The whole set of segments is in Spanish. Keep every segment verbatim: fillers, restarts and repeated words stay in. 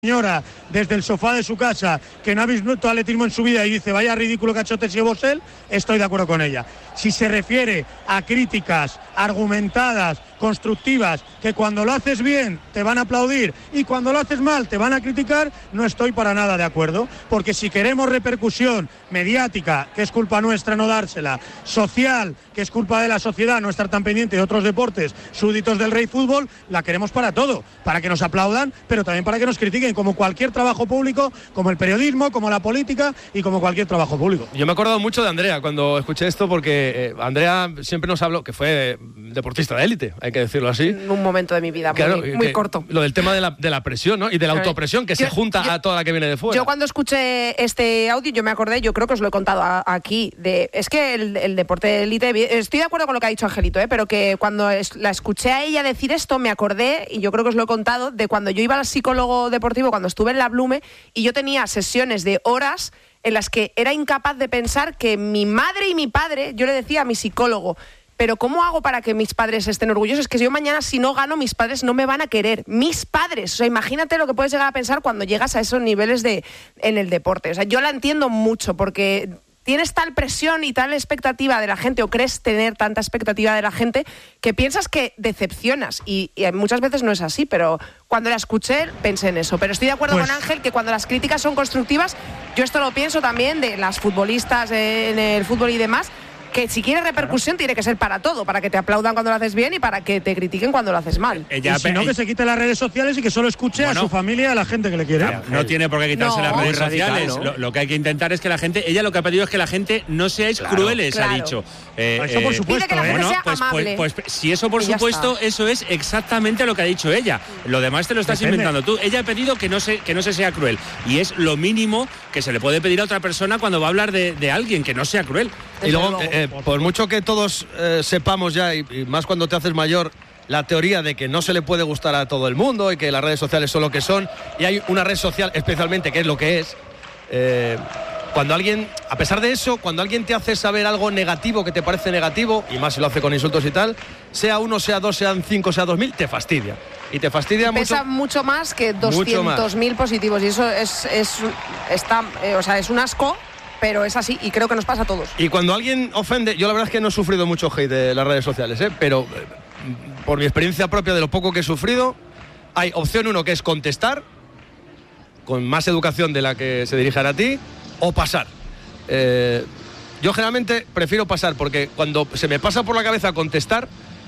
señora desde el sofá de su casa que no ha visto atletismo en su vida y dice vaya ridículo cachote si vos él, estoy de acuerdo con ella. Si se refiere a críticas argumentadas, constructivas, que cuando lo haces bien te van a aplaudir y cuando lo haces mal te van a criticar, no estoy para nada de acuerdo, porque si queremos repercusión mediática, que es culpa nuestra no dársela, social, que es culpa de la sociedad no estar tan pendiente de otros deportes súbditos del rey fútbol, la queremos para todo, para que nos aplaudan, pero también para que nos critiquen, como cualquier trabajo público, como el periodismo, como la política y como cualquier trabajo público. Yo me he acordado mucho de Andrea cuando escuché esto, porque eh, Andrea siempre nos habló, que fue deportista de élite, hay que decirlo así. En un momento de mi vida claro, muy, muy corto. Lo del tema de la, de la presión, ¿no? Y de la autopresión que yo, se junta yo, a toda la que viene de fuera. Yo cuando escuché este audio, yo me acordé, yo creo que os lo he contado a, aquí, de es que el, el deporte de élite, estoy de acuerdo con lo que ha dicho Angelito, ¿eh? Pero que cuando es, la escuché a ella decir esto, me acordé, y yo creo que os lo he contado, de cuando yo iba al psicólogo deportivo, cuando estuve en la Blume, y yo tenía sesiones de horas en las que era incapaz de pensar que mi madre y mi padre, yo le decía a mi psicólogo, pero ¿cómo hago para que mis padres estén orgullosos? Es que yo mañana si no gano, mis padres no me van a querer. Mis padres. O sea, imagínate lo que puedes llegar a pensar cuando llegas a esos niveles de en el deporte. O sea, yo la entiendo mucho porque tienes tal presión y tal expectativa de la gente, o crees tener tanta expectativa de la gente, que piensas que decepcionas. Y, y muchas veces no es así, pero cuando la escuché pensé en eso. Pero estoy de acuerdo pues... con Ángel que cuando las críticas son constructivas, yo esto lo pienso también de las futbolistas en el fútbol y demás, que si quieres repercusión tiene que ser para todo, para que te aplaudan cuando lo haces bien y para que te critiquen cuando lo haces mal. Ella, y si no, que se quite las redes sociales y que solo escuche bueno, a su familia y a la gente que le quiere. No, no tiene por qué quitarse no, las redes sociales. Radical, ¿no? lo, lo que hay que intentar es que la gente, ella lo que ha pedido es que la gente no seáis claro, crueles, claro. ha dicho. Eh, eso por supuesto. Pide que la gente bueno, sea pues, amable. Pues, pues, si eso por supuesto, eso es exactamente lo que ha dicho ella. Lo demás te lo estás Depende. inventando tú. Ella ha pedido que no se, que no se sea cruel. Y es lo mínimo que se le puede pedir a otra persona cuando va a hablar de, de alguien, que no sea cruel. Y luego, eh, por mucho que todos eh, sepamos ya, y, y más cuando te haces mayor, la teoría de que no se le puede gustar a todo el mundo y que las redes sociales son lo que son, y hay una red social especialmente que es lo que es, eh, cuando alguien, a pesar de eso, cuando alguien te hace saber algo negativo que te parece negativo, y más si lo hace con insultos y tal, sea uno, sea dos, sean cinco, sea dos mil, te fastidia. Y te fastidia y pesa mucho. mucho más que doscientos mil positivos, y eso es, es, está, eh, o sea, es un asco. Pero es así y creo que nos pasa a todos. Y cuando alguien ofende, yo la verdad es que no he sufrido mucho hate de las redes sociales, ¿eh? Pero eh, por mi experiencia propia de lo poco que he sufrido, hay opción uno que es contestar, con más educación de la que se dirijan a ti, o pasar. Eh, yo generalmente prefiero pasar, porque cuando se me pasa por la cabeza contestar,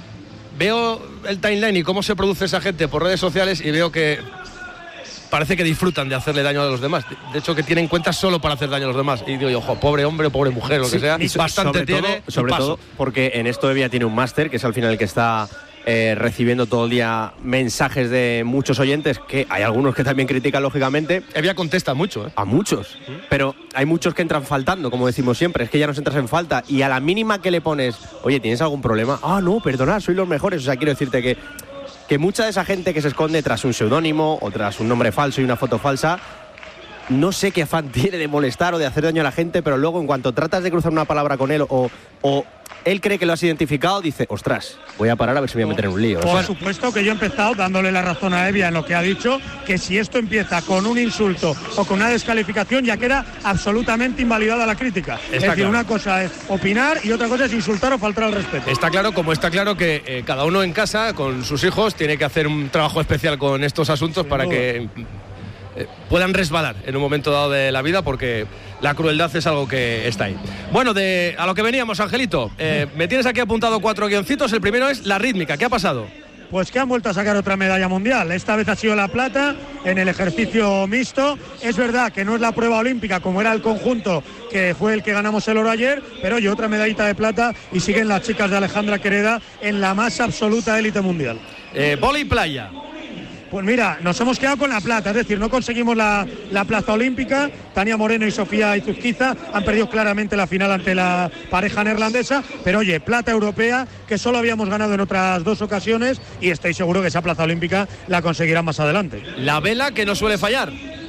veo el timeline y cómo se produce esa gente por redes sociales y veo que parece que disfrutan de hacerle daño a los demás. De hecho, que tienen cuentas solo para hacer daño a los demás. Y digo, ojo, pobre hombre o pobre mujer, lo que sí, sea, y so, bastante sobre tiene. Todo, sobre todo porque en esto ella tiene un máster, que es al final el que está eh, recibiendo todo el día mensajes de muchos oyentes, que hay algunos que también critican, lógicamente. Ella contesta mucho, ¿eh? A muchos. ¿Mm? Pero hay muchos que entran faltando, como decimos siempre. Es que ya nos entras en falta. Y a la mínima que le pones, oye, ¿tienes algún problema? Ah, no, perdonad, sois los mejores. O sea, quiero decirte que que mucha de esa gente que se esconde tras un seudónimo o tras un nombre falso y una foto falsa, no sé qué afán tiene de molestar o de hacer daño a la gente, pero luego en cuanto tratas de cruzar una palabra con él o, o él cree que lo has identificado, dice, ostras, voy a parar a ver si me voy a meter en un lío. Por o sea, supuesto que yo he empezado dándole la razón a Evia en lo que ha dicho, que si esto empieza con un insulto o con una descalificación, ya queda absolutamente invalidada la crítica. Está es decir, claro. Una cosa es opinar y otra cosa es insultar o faltar al respeto. Está claro, como está claro que eh, cada uno en casa, con sus hijos, tiene que hacer un trabajo especial con estos asuntos. Sin para duda. que eh, puedan resbalar en un momento dado de la vida, porque la crueldad es algo que está ahí. Bueno, de a lo que veníamos, Angelito, eh, me tienes aquí apuntado cuatro guioncitos. El primero es la rítmica. ¿Qué ha pasado? Pues que han vuelto a sacar otra medalla mundial. Esta vez ha sido la plata en el ejercicio mixto. Es verdad que no es la prueba olímpica como era el conjunto, que fue el que ganamos el oro ayer, pero oye, otra medallita de plata, y siguen las chicas de Alejandra Quereda en la más absoluta élite mundial. Eh, vóley playa. Pues mira, nos hemos quedado con la plata, es decir, no conseguimos la, la plaza olímpica. Tania Moreno y Sofía Izuzquiza han perdido claramente la final ante la pareja neerlandesa, pero oye, plata europea, que solo habíamos ganado en otras dos ocasiones, y estoy seguro que esa plaza olímpica la conseguirán más adelante. La vela, que no suele fallar.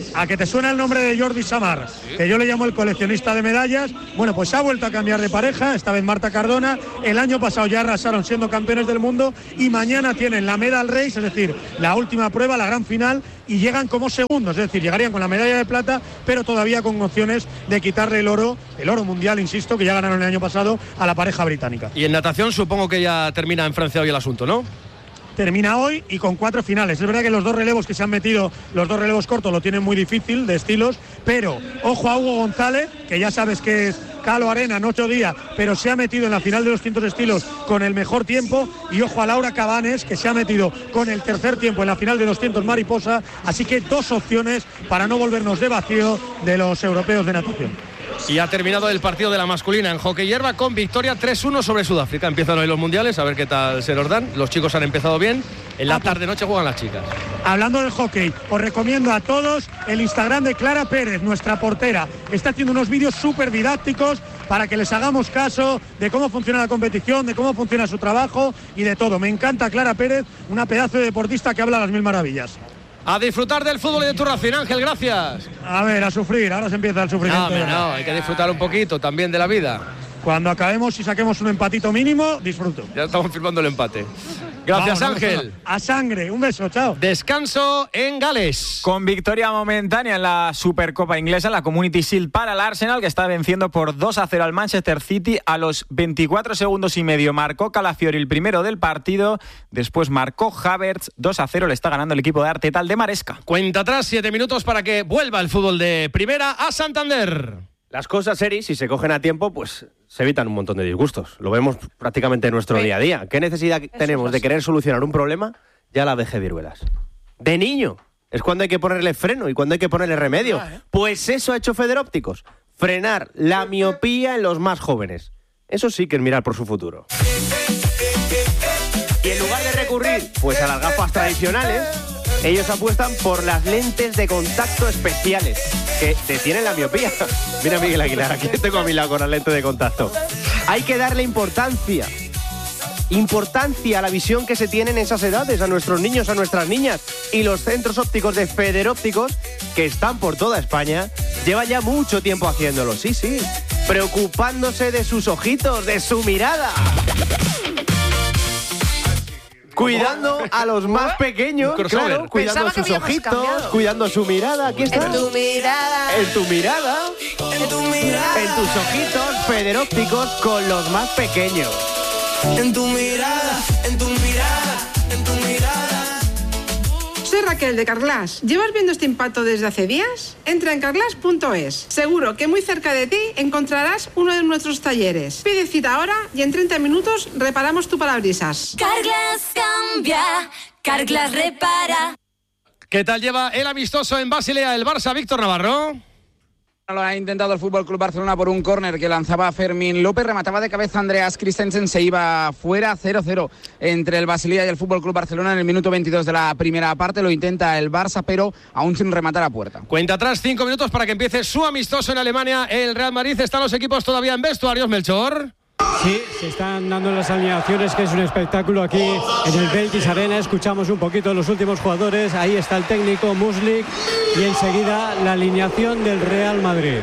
¿A que te suena el nombre de Jordi Samar? ¿Sí? Que yo le llamo el coleccionista de medallas. Bueno, pues ha vuelto a cambiar de pareja, esta vez Marta Cardona. El año pasado ya arrasaron siendo campeones del mundo y mañana tienen la Medal Race, es decir, la última prueba, la gran final, y llegan como segundos, es decir, llegarían con la medalla de plata, pero todavía con opciones de quitarle el oro, el oro mundial, insisto, que ya ganaron el año pasado a la pareja británica. Y en natación supongo que ya termina en Francia hoy el asunto, ¿no? Termina hoy y con cuatro finales. Es verdad que los dos relevos que se han metido, los dos relevos cortos, lo tienen muy difícil de estilos, pero ojo a Hugo González, que ya sabes que es Calo Arena en ocho días, pero se ha metido en la final de doscientos estilos con el mejor tiempo, y ojo a Laura Cabanes, que se ha metido con el tercer tiempo en la final de doscientos mariposa, así que dos opciones para no volvernos de vacío de los europeos de natación. Y ha terminado el partido de la masculina en hockey hierba con victoria tres uno sobre Sudáfrica. Empiezan hoy los mundiales, a ver qué tal se nos dan. Los chicos han empezado bien. En la tarde-noche juegan las chicas. Hablando del hockey, os recomiendo a todos el Instagram de Clara Pérez, nuestra portera. Está haciendo unos vídeos súper didácticos para que les hagamos caso de cómo funciona la competición, de cómo funciona su trabajo y de todo. Me encanta Clara Pérez, una pedazo de deportista que habla a las mil maravillas. A disfrutar del fútbol y de tu Racing, Ángel, gracias. A ver, a sufrir, ahora se empieza el sufrimiento. No, no, hay que disfrutar un poquito también de la vida. Cuando acabemos y saquemos un empatito mínimo, disfruto. Ya estamos firmando el empate. Gracias, vamos, Ángel. A sangre, un beso, chao. Descanso en Gales. Con victoria momentánea en la Supercopa inglesa, la Community Shield para el Arsenal, que está venciendo por dos a cero al Manchester City. A los veinticuatro segundos y medio marcó Calafiori el primero del partido. Después marcó Havertz. dos a cero le está ganando el equipo de Arteta al de Maresca. Cuenta atrás, siete minutos para que vuelva el fútbol de primera a Santander. Las cosas serias, si se cogen a tiempo, pues se evitan un montón de disgustos. Lo vemos prácticamente en nuestro sí. día a día. ¿Qué necesidad Eso tenemos es de querer solucionar un problema? Ya la dejé viruelas. De niño. Es cuando hay que ponerle freno y cuando hay que ponerle remedio. Pues eso ha hecho Federópticos. Frenar la miopía en los más jóvenes. Eso sí que es mirar por su futuro. Y en lugar de recurrir pues a las gafas tradicionales, ellos apuestan por las lentes de contacto especiales que detienen la miopía. Mira, Miguel Aguilar, aquí tengo a mi lado con las lentes de contacto. Hay que darle importancia. Importancia a la visión que se tiene en esas edades, a nuestros niños, a nuestras niñas. Y los centros ópticos de Federópticos, que están por toda España, llevan ya mucho tiempo haciéndolo. Sí, sí. Preocupándose de sus ojitos, de su mirada. Cuidando a los más pequeños, claro, cuidando sus ojitos, cuidando su mirada. Aquí está. En tu mirada. En tu mirada. En tu mirada. En tus ojitos, Federópticos con los más pequeños. En tu mirada, en tu mirada, en tu mirada. Soy Raquel de Carglass. ¿Llevas viendo este impacto desde hace días? Entra en carglass punto es. Seguro que muy cerca de ti encontrarás uno de nuestros talleres. Pide cita ahora y en treinta minutos reparamos tu parabrisas. Carglass cambia, Carglass repara. ¿Qué tal lleva el amistoso en Basilea el Barça, Víctor Navarro? Lo ha intentado el Fútbol Club Barcelona por un córner que lanzaba Fermín López, remataba de cabeza Andreas Christensen, se iba fuera. Cero cero entre el Basilea y el Fútbol Club Barcelona en el minuto veintidós de la primera parte. Lo intenta el Barça, pero aún sin rematar a puerta. Cuenta atrás, cinco minutos para que empiece su amistoso en Alemania. El Real Madrid, están los equipos todavía en vestuarios, Melchor. Sí, se están dando las alineaciones, que es un espectáculo aquí en el Beltis Arena. Escuchamos un poquito los últimos jugadores. Ahí está el técnico Muslik y enseguida la alineación del Real Madrid.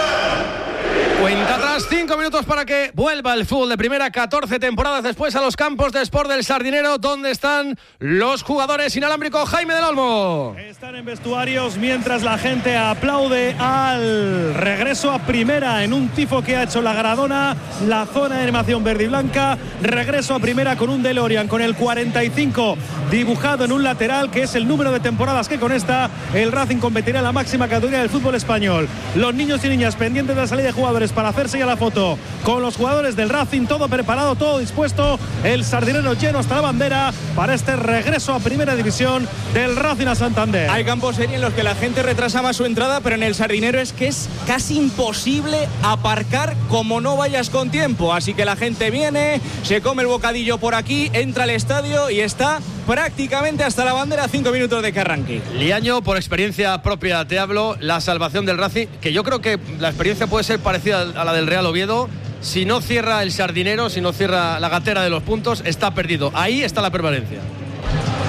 Cuenta atrás, cinco minutos para que vuelva el fútbol de primera, catorce temporadas después a los campos de Sport del Sardinero, donde están los jugadores inalámbricos. Jaime del Olmo. Están en vestuarios mientras la gente aplaude al regreso a primera en un tifo que ha hecho la Gradona, la zona de animación verde y blanca. Regreso a primera con un DeLorean con el cuarenta y cinco dibujado en un lateral, que es el número de temporadas que con esta el Racing competirá en la máxima categoría del fútbol español. Los niños y niñas pendientes de la salida de jugadores para hacerse ya la foto con los jugadores del Racing, todo preparado, todo dispuesto, el Sardinero lleno hasta la bandera para este regreso a primera división del Racing a Santander. Hay campos serie en los que la gente retrasa más su entrada, pero en el Sardinero es que es casi imposible aparcar como no vayas con tiempo, así que la gente viene, se come el bocadillo por aquí, entra al estadio y está prácticamente hasta la bandera, cinco minutos de que arranque. Liaño, por experiencia propia te hablo, la salvación del Racing, que yo creo que la experiencia puede ser parecida a la del Real Oviedo. Si no cierra el Sardinero, si no cierra la gatera de los puntos, está perdido. Ahí está la permanencia.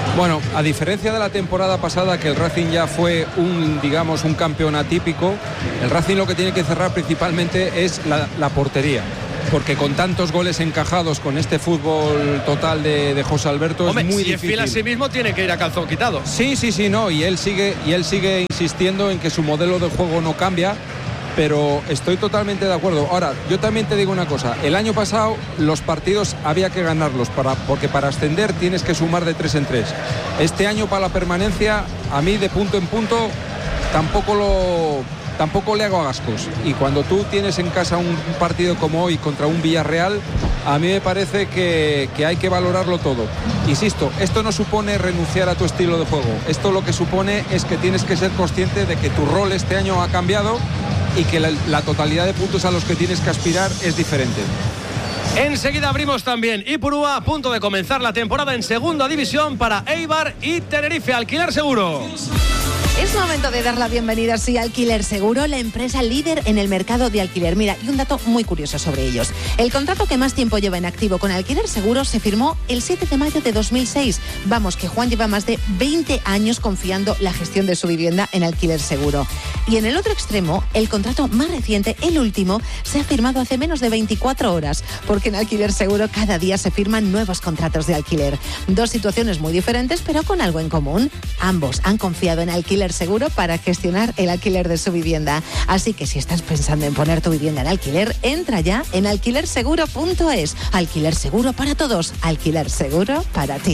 Bueno, a diferencia de la temporada pasada, que el Racing ya fue un, digamos, un campeón atípico, el Racing lo que tiene que cerrar principalmente es la, la portería. Porque con tantos goles encajados, con este fútbol total de, de José Alberto, Hombre, es muy si difícil. es fiel a sí mismo, tiene que ir a calzón quitado. Sí, sí, sí, no, y él sigue, y él sigue insistiendo en que su modelo de juego no cambia, pero estoy totalmente de acuerdo. Ahora, yo también te digo una cosa, el año pasado los partidos había que ganarlos, para, porque para ascender tienes que sumar de tres en tres. Este año para la permanencia, a mí de punto en punto, tampoco lo... Tampoco le hago a gastos, y cuando tú tienes en casa un partido como hoy contra un Villarreal, a mí me parece que, que hay que valorarlo todo. Insisto, esto no supone renunciar a tu estilo de juego, esto lo que supone es que tienes que ser consciente de que tu rol este año ha cambiado y que la, la totalidad de puntos a los que tienes que aspirar es diferente. Enseguida abrimos también Ipurúa, a punto de comenzar la temporada en segunda división para Eibar y Tenerife. Alquiler Seguro. Es momento de dar la bienvenida sí, a Alquiler Seguro, la empresa líder en el mercado de alquiler. Mira, y un dato muy curioso sobre ellos. El contrato que más tiempo lleva en activo con Alquiler Seguro se firmó el siete de mayo de dos mil seis. Vamos, que Juan lleva más de veinte años confiando la gestión de su vivienda en Alquiler Seguro. Y en el otro extremo, el contrato más reciente, el último, se ha firmado hace menos de veinticuatro horas, porque en Alquiler Seguro cada día se firman nuevos contratos de alquiler. Dos situaciones muy diferentes, pero con algo en común. Ambos han confiado en Alquiler Seguro para gestionar el alquiler de su vivienda. Así que si estás pensando en poner tu vivienda en alquiler, entra ya en alquiler seguro punto es. Alquiler seguro para todos, alquiler seguro para ti.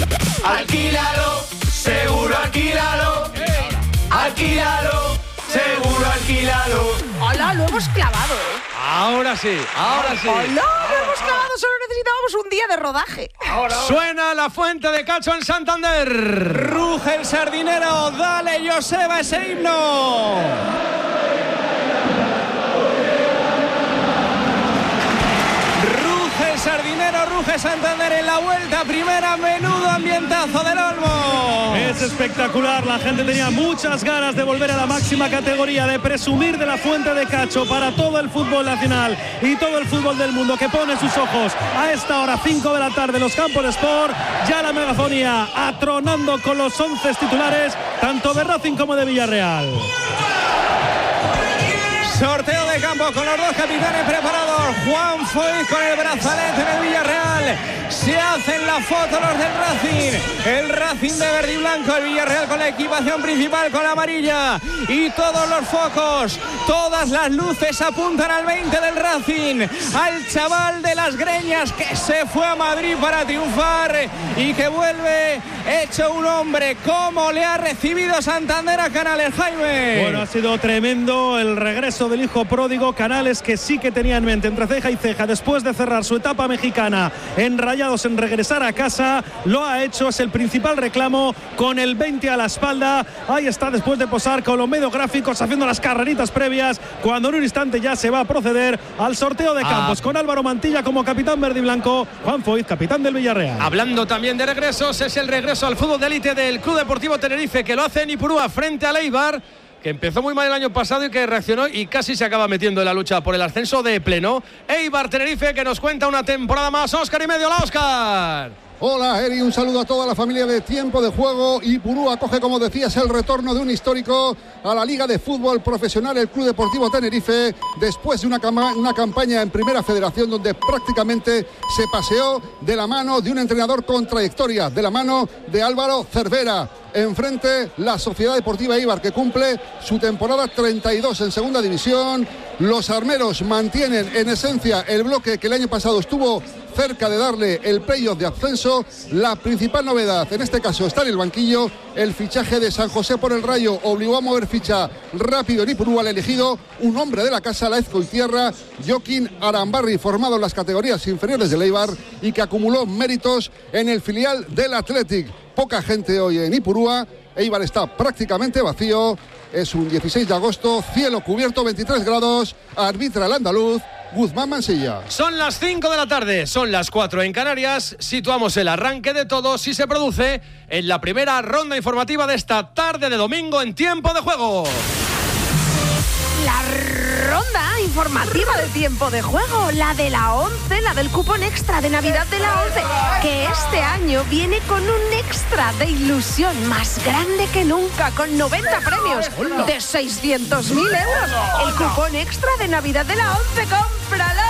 Alquílalo, seguro alquílalo. Alquílalo, seguro alquílalo. Hola, lo hemos clavado, ¿eh? Ahora sí, ahora sí. Hola, lo hemos clavado, solo necesitábamos un día de rodaje. Ahora, ahora. Suena la fuente de Cacho en Santander. Ruge el sardinero, dale Joseba ese himno. Ruge el sardinero, ruge Santander en la vuelta primera, menudo ambientazo del Olmo. Es espectacular, la gente tenía muchas ganas de volver a la máxima categoría, de presumir de la fuente de Cacho para todo el fútbol nacional y todo el fútbol del mundo que pone sus ojos a esta hora, cinco de la tarde, los campos de Sport. Ya la megafonía atronando con los once titulares, tanto de Racing como de Villarreal. Sorteo de campo con los dos capitanes preparados. Juan Foy con el brazalete en el Villarreal. Se hacen la foto los del Racing. El Racing de verde y blanco. El Villarreal con la equipación principal con la amarilla. Y todos los focos, todas las luces apuntan al veinte del Racing. Al chaval de las greñas que se fue a Madrid para triunfar y que vuelve hecho un hombre. ¿Cómo le ha recibido Santander a Canales, Jaime? Bueno, ha sido tremendo el regreso del hijo pródigo. Canales, que sí que tenía en mente entre ceja y ceja, después de cerrar su etapa mexicana en Rayados, en regresar a casa, lo ha hecho, es el principal reclamo, con el veinte a la espalda. Ahí está, después de posar con los medios gráficos, haciendo las carreritas previas, cuando en un instante ya se va a proceder al sorteo de campos, ah. con Álvaro Mantilla como capitán verde y blanco, Juan Foyt, capitán del Villarreal. Hablando también de regresos, es el regreso al fútbol de élite del Club Deportivo Tenerife, que lo hace en Ipurúa frente al Eibar, que empezó muy mal el año pasado y que reaccionó y casi se acaba metiendo en la lucha por el ascenso de pleno. Eibar Tenerife, que nos cuenta una temporada más. Óscar y medio, hola Óscar. Hola Eri, un saludo a toda la familia de Tiempo de Juego. Ipurúa acoge, como decías, el retorno de un histórico a la Liga de Fútbol Profesional, el Club Deportivo Tenerife, después de una, cama, una campaña en Primera Federación donde prácticamente se paseó de la mano de un entrenador con trayectoria, de la mano de Álvaro Cervera. Enfrente, la Sociedad Deportiva Eibar, que cumple su temporada treinta y dos en segunda división. Los armeros mantienen en esencia el bloque que el año pasado estuvo cerca de darle el playoff de ascenso. La principal novedad en este caso está en el banquillo. El fichaje de San José por el Rayo obligó a mover ficha rápido en Ipurúa. Al elegido un hombre de la casa, la Ezcoitierra, Joaquín Arambarri, formado en las categorías inferiores del Eibar y que acumuló méritos en el filial del Athletic. Poca gente hoy en Ipurúa. Eibar está prácticamente vacío. Es un dieciséis de agosto, cielo cubierto, veintitrés grados. Arbitra el andaluz Guzmán Mansilla. Son las cinco de la tarde, son las cuatro en Canarias. Situamos el arranque de todo si se produce en la primera ronda informativa de esta tarde de domingo en Tiempo de Juego. La ronda informativa de tiempo de juego, la de la once, la del cupón extra de Navidad de la once, que este año viene con un extra de ilusión más grande que nunca, con noventa premios de seiscientos mil euros. El cupón extra de Navidad de la once, ¡cómpralo!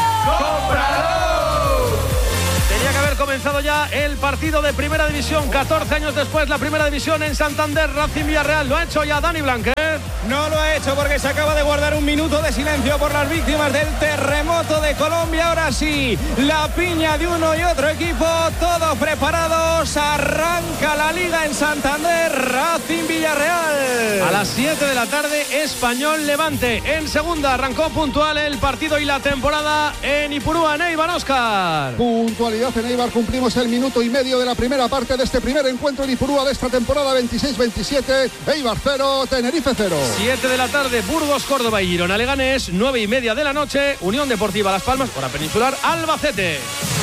¡Cómpralo! Tenía que haber comenzado ya el partido de Primera División. catorce años después, la Primera División en Santander, Racing Villarreal. ¿Lo ha hecho ya Dani Blanquet? No lo ha hecho porque se acaba de guardar un minuto de silencio por las víctimas del terremoto de Colombia. Ahora sí, la piña de uno y otro equipo, todos preparados. Arranca la Liga en Santander, Racing Villarreal. A las siete de la tarde, Español Levante. En segunda arrancó puntual el partido y la temporada en Ipurúa. Neibar, Óscar. Puntualidad en Eibar, cumplimos el minuto y medio de la primera parte de este primer encuentro en Ipurúa de esta temporada veintiséis veintisiete. Eibar cero, Tenerife cero. siete de la tarde, Burgos, Córdoba y Girona Leganés. nueve y media de la noche, Unión Deportiva Las Palmas, hora peninsular, Albacete.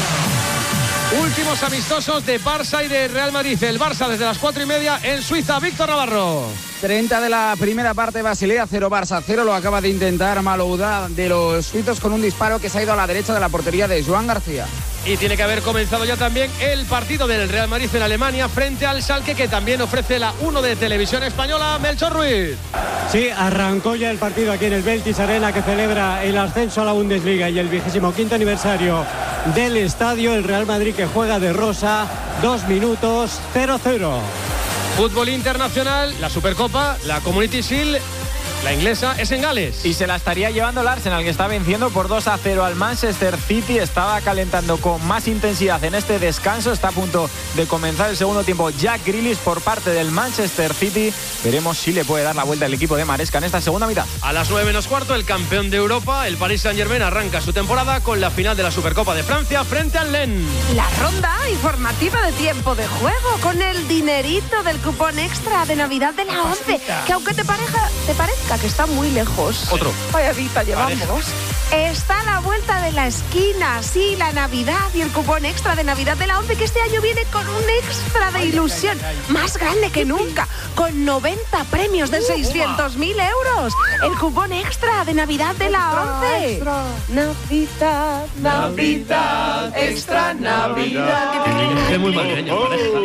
Últimos amistosos de Barça y de Real Madrid. El Barça desde las cuatro y media en Suiza. Víctor Navarro. treinta de la primera parte, Basilea cero, Barça cero. Lo acaba de intentar Malouda de los suizos con un disparo que se ha ido a la derecha de la portería de Joan García. Y tiene que haber comenzado ya también el partido del Real Madrid en Alemania frente al Schalke, que también ofrece la uno de Televisión Española. Melchor Ruiz. Sí, arrancó ya el partido aquí en el Veltis Arena, que celebra el ascenso a la Bundesliga y el vigésimo quinto aniversario del estadio. El Real Madrid que juega de rosa, dos minutos, cero cero. Fútbol internacional, la Supercopa, la Community Shield. La inglesa es en Gales. Y se la estaría llevando el Arsenal, que está venciendo por dos a cero al Manchester City. Estaba calentando con más intensidad en este descanso. Está a punto de comenzar el segundo tiempo Jack Grealish por parte del Manchester City. Veremos si le puede dar la vuelta al equipo de Maresca en esta segunda mitad. A las nueve menos cuarto, el campeón de Europa, el Paris Saint-Germain, arranca su temporada con la final de la Supercopa de Francia frente al Lens. La ronda informativa de tiempo de juego, con el dinerito del cupón extra de Navidad de la once, que aunque te pareja, te parezca que está muy lejos. Otro. Vaya vista llevamos. Vale. Está a la vuelta de la esquina, sí, la Navidad y el cupón extra de Navidad de la once, que este año viene con un extra de ilusión más grande que nunca, con noventa premios de seiscientos mil euros. El cupón extra de Navidad de la once. Extra. Navidad, Navidad, extra Navidad. Es muy madrileño, pareja.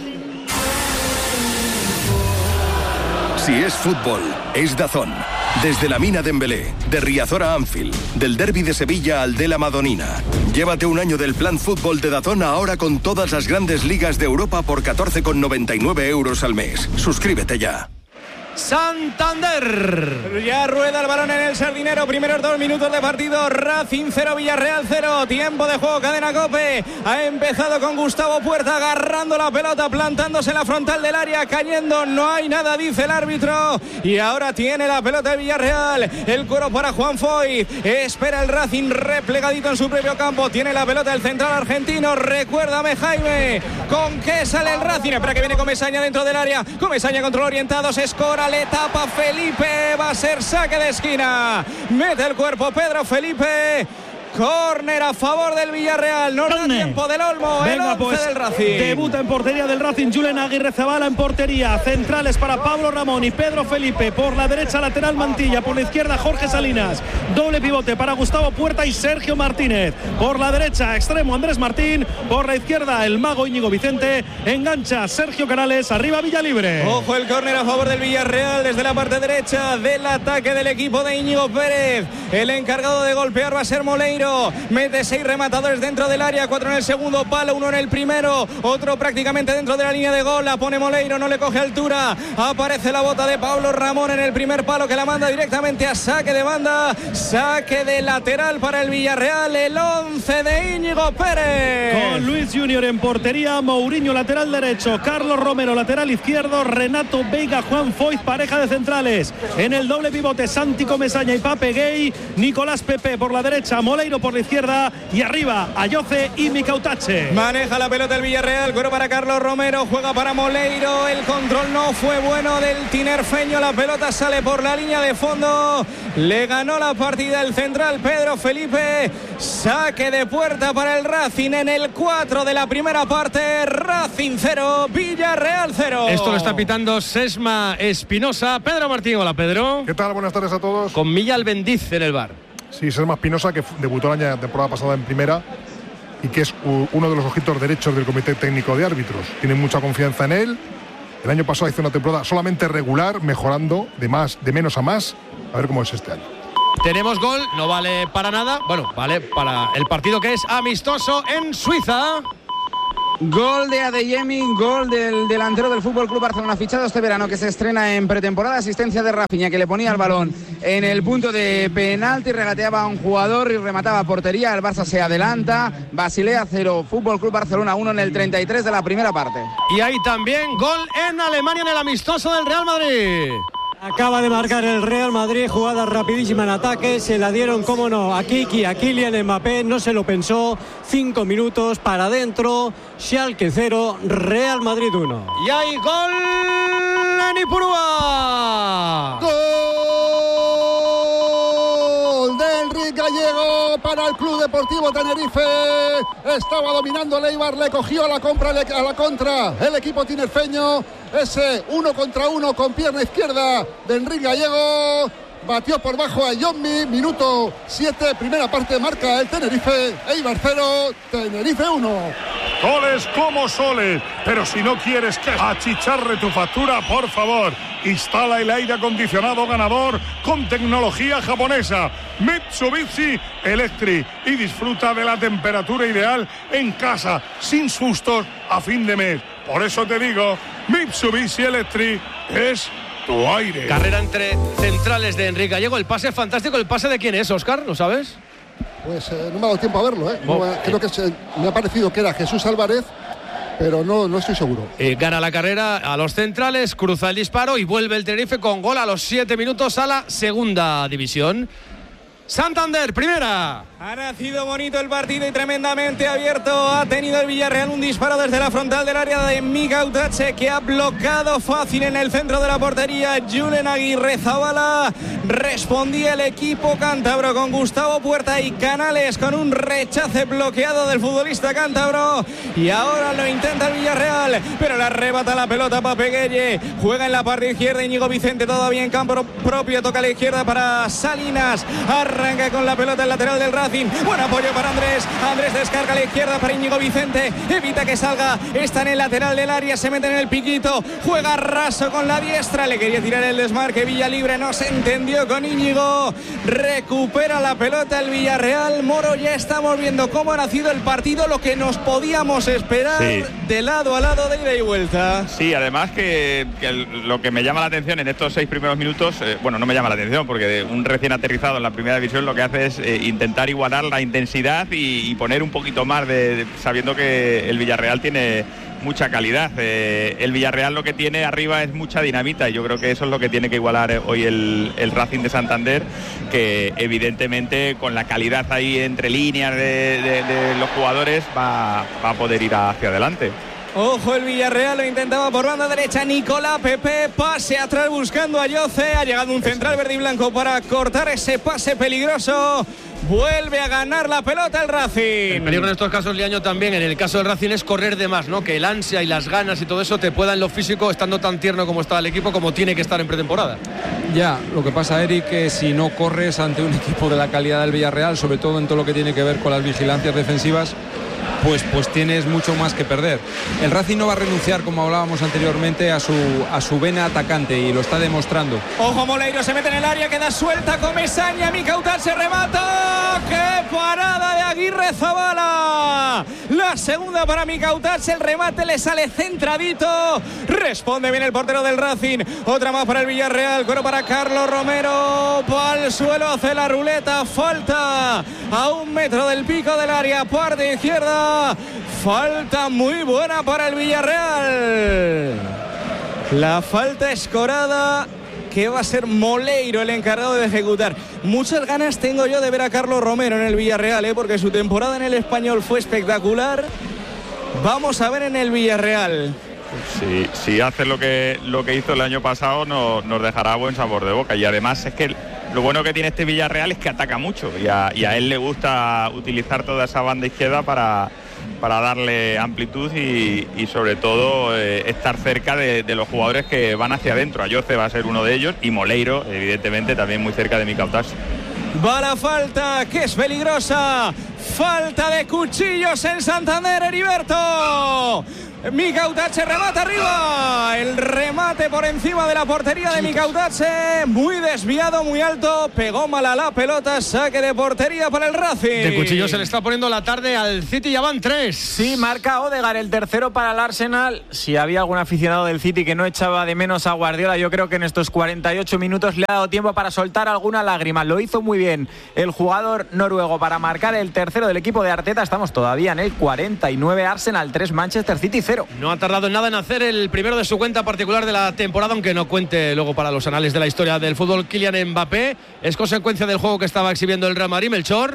Si es fútbol, es DAZN. Desde la Mina Dembélé, de Riazor a Anfield, del Derby de Sevilla al de la Madonina. Llévate un año del plan fútbol de DAZN ahora con todas las grandes ligas de Europa por catorce con noventa y nueve euros al mes. Suscríbete ya. Santander. Ya rueda el balón en el Sardinero. Primeros dos minutos de partido. Racing cero, Villarreal cero. Tiempo de juego, cadena COPE. Ha empezado con Gustavo Puerta agarrando la pelota, plantándose en la frontal del área, cayendo. No hay nada, dice el árbitro. Y ahora tiene la pelota el Villarreal. El cuero para Juan Foy. Espera el Racing replegadito en su propio campo. Tiene la pelota el central argentino. Recuérdame, Jaime, ¿con qué sale el Racing? Espera que viene Comesaña dentro del área. Comesaña control orientado. Se escora. Le tapa Felipe, va a ser saque de esquina, mete el cuerpo Pedro Felipe. Córner a favor del Villarreal. No da tiempo del Olmo. Venga, el once pues, del Racing. Debuta en portería del Racing Julen Aguirre Zabala en portería. Centrales para Pablo Ramón y Pedro Felipe. Por la derecha lateral Mantilla. Por la izquierda Jorge Salinas. Doble pivote para Gustavo Puerta y Sergio Martínez. Por la derecha extremo Andrés Martín. Por la izquierda el mago Íñigo Vicente. Engancha Sergio Canales. Arriba Villalibre. Ojo el córner a favor del Villarreal desde la parte derecha del ataque del equipo de Íñigo Pérez. El encargado de golpear va a ser Moleiro. Mete seis rematadores dentro del área, cuatro en el segundo palo, uno en el primero, otro prácticamente dentro de la línea de gol. La pone Moleiro, no le coge altura. Aparece la bota de Pablo Ramón en el primer palo, que la manda directamente a saque de banda. Saque de lateral para el Villarreal, el once de Íñigo Pérez. Con Luis Junior en portería, Mourinho lateral derecho, Carlos Romero lateral izquierdo, Renato Veiga, Juan Foyt, pareja de centrales. En el doble pivote, Santi Comesaña y Pape Gay. Nicolás Pepe por la derecha, Moleiro Moleiro por la izquierda y arriba Ayoce y Mikautache. Maneja la pelota el Villarreal, cuero para Carlos Romero, juega para Moleiro, el control no fue bueno del tinerfeño, la pelota sale por la línea de fondo, le ganó la partida el central Pedro Felipe, saque de puerta para el Racing en el cuatro de la primera parte, Racing cero, Villarreal cero. Esto lo está pitando Sesma Espinosa. Pedro Martín, hola Pedro. ¿Qué tal? Buenas tardes a todos. Con Milla Albendiz en el bar. Sí, Sesma Espinosa, que debutó la temporada pasada en primera y que es uno de los ojitos derechos del Comité Técnico de Árbitros. Tienen mucha confianza en él. El año pasado hizo una temporada solamente regular, mejorando de más, de menos a más. A ver cómo es este año. Tenemos gol, no vale para nada. Bueno, vale para el partido que es amistoso en Suiza. Gol de Adeyemi, gol del delantero del Fútbol Club Barcelona, fichado este verano, que se estrena en pretemporada. Asistencia de Rafinha, que le ponía el balón en el punto de penalti, regateaba a un jugador y remataba a portería. El Barça se adelanta. Basilea cero, Fútbol Club Barcelona uno en el treinta y tres de la primera parte. Y hay también gol en Alemania en el amistoso del Real Madrid. Acaba de marcar el Real Madrid, jugada rapidísima en ataque, se la dieron, cómo no, a Kiki, a Kylian Mbappé, no se lo pensó, cinco minutos para adentro, Schalke cero, Real Madrid uno. Y hay gol en Ipurúa. Gol de Enrique Gallego para el Club Deportivo Tenerife. Estaba dominando el Eibar, le cogió a la, compra, a la contra el equipo tinerfeño. Ese uno contra uno con pierna izquierda de Enrique Gallego. Batió por bajo a Yommi, minuto siete, primera parte, marca el Tenerife. Eibar cero, Tenerife uno. Goles como soles, pero si no quieres que achicharre tu factura, por favor, instala el aire acondicionado ganador con tecnología japonesa Mitsubishi Electric y disfruta de la temperatura ideal en casa, sin sustos a fin de mes. Por eso te digo, Mitsubishi Electric es tu aire. Carrera entre centrales de Enrique Gallego. El pase es fantástico. ¿El pase de quién es, Óscar? ¿Lo sabes? Pues eh, no me ha dado tiempo a verlo, ¿eh? No, eh creo que se, me ha parecido que era Jesús Álvarez, pero no, no estoy seguro. Eh, gana la carrera a los centrales, cruza el disparo y vuelve el Tenerife con gol a los siete minutos a la segunda división. Santander, primera. Ha nacido bonito el partido y tremendamente abierto. Ha tenido el Villarreal un disparo desde la frontal del área de Mikautache, que ha bloqueado fácil en el centro de la portería Julen Aguirre Zabala. Respondía el equipo cántabro con Gustavo Puerta y Canales con un rechace bloqueado del futbolista cántabro. Y ahora lo intenta el Villarreal, pero le arrebata la pelota Papeguelle. Juega en la parte izquierda Íñigo Vicente, todavía en campo propio. Toca a la izquierda para Salinas. Arranca con la pelota el lateral del Racing. Buen apoyo para Andrés. Andrés descarga a la izquierda para Íñigo Vicente. Evita que salga. Está en el lateral del área. Se mete en el piquito. Juega raso con la diestra. Le quería tirar el desmarque. Villa libre. No se entendió con Íñigo. Recupera la pelota el Villarreal. Moro, ya estamos viendo cómo ha nacido el partido. Lo que nos podíamos esperar, sí, de lado a lado, de ida y vuelta. Sí, además que, que lo que me llama la atención en estos seis primeros minutos, eh, bueno, no me llama la atención porque un recién aterrizado en la primera división lo que hace es eh, intentar igualar la intensidad y, y poner un poquito más de, de sabiendo que el Villarreal tiene mucha calidad. Eh, el Villarreal lo que tiene arriba es mucha dinamita y yo creo que eso es lo que tiene que igualar hoy el, el Racing de Santander, que evidentemente con la calidad ahí entre líneas de, de, de los jugadores va, va a poder ir hacia adelante. Ojo, el Villarreal lo intentaba por banda derecha. Nicolás Pepe, pase atrás buscando a Yoce. Ha llegado un central verde y blanco para cortar ese pase peligroso. Vuelve a ganar la pelota el Racing. El peligro en estos casos, Liaño, también en el caso del Racing es correr de más, ¿no? Que el ansia y las ganas y todo eso te pueda en lo físico, estando tan tierno como está el equipo, como tiene que estar en pretemporada. Ya, lo que pasa, Eric, que si no corres ante un equipo de la calidad del Villarreal, sobre todo en todo lo que tiene que ver con las vigilancias defensivas, Pues, pues tienes mucho más que perder. El Racing no va a renunciar, como hablábamos anteriormente, a su, a su vena atacante y lo está demostrando. Ojo, Moleiro se mete en el área, queda suelta Comesaña, Micautal se remata. ¡Qué parada de Aguirre Zabala! La segunda para Micautal, el remate le sale centradito. Responde bien el portero del Racing. Otra más para el Villarreal, coro para Carlos Romero. Pal suelo, hace la ruleta, falta a un metro del pico del área, parte izquierda. Falta muy buena para el Villarreal. La falta escorada que va a ser Moleiro el encargado de ejecutar. Muchas ganas tengo yo de ver a Carlos Romero en el Villarreal, ¿eh? Porque su temporada en el Español fue espectacular. Vamos a ver en el Villarreal. Si, si hace lo que, lo que hizo el año pasado, no, nos dejará buen sabor de boca. Y además es que lo bueno que tiene este Villarreal es que ataca mucho. Y a, y a él le gusta utilizar toda esa banda izquierda para, para darle amplitud y, y sobre todo eh, estar cerca de, de los jugadores que van hacia adentro. Ayoce va a ser uno de ellos y Moleiro, evidentemente, también muy cerca de Mika Otasoa. Va la falta, que es peligrosa. Falta de cuchillos en Santander, Heriberto. Mika Otasoa remata arriba. El remate por encima de la portería de Mika Otasoa. Muy desviado, muy alto. Pegó mal a la pelota. Saque de portería para el Racing. De cuchillo se le está poniendo la tarde al City. Ya van tres. Sí, marca Odegaard el tercero para el Arsenal. Si había algún aficionado del City que no echaba de menos a Guardiola, yo creo que en estos cuarenta y ocho minutos le ha dado tiempo para soltar alguna lágrima. Lo hizo muy bien el jugador noruego para marcar el tercero del equipo de Arteta. Estamos todavía en el cuarenta y nueve. Arsenal tres, Manchester City cero. No ha tardado en nada en hacer el primero de su cuenta particular de la temporada, aunque no cuente luego para los anales de la historia del fútbol. Kylian Mbappé es consecuencia del juego que estaba exhibiendo el Real Madrid. Melchor.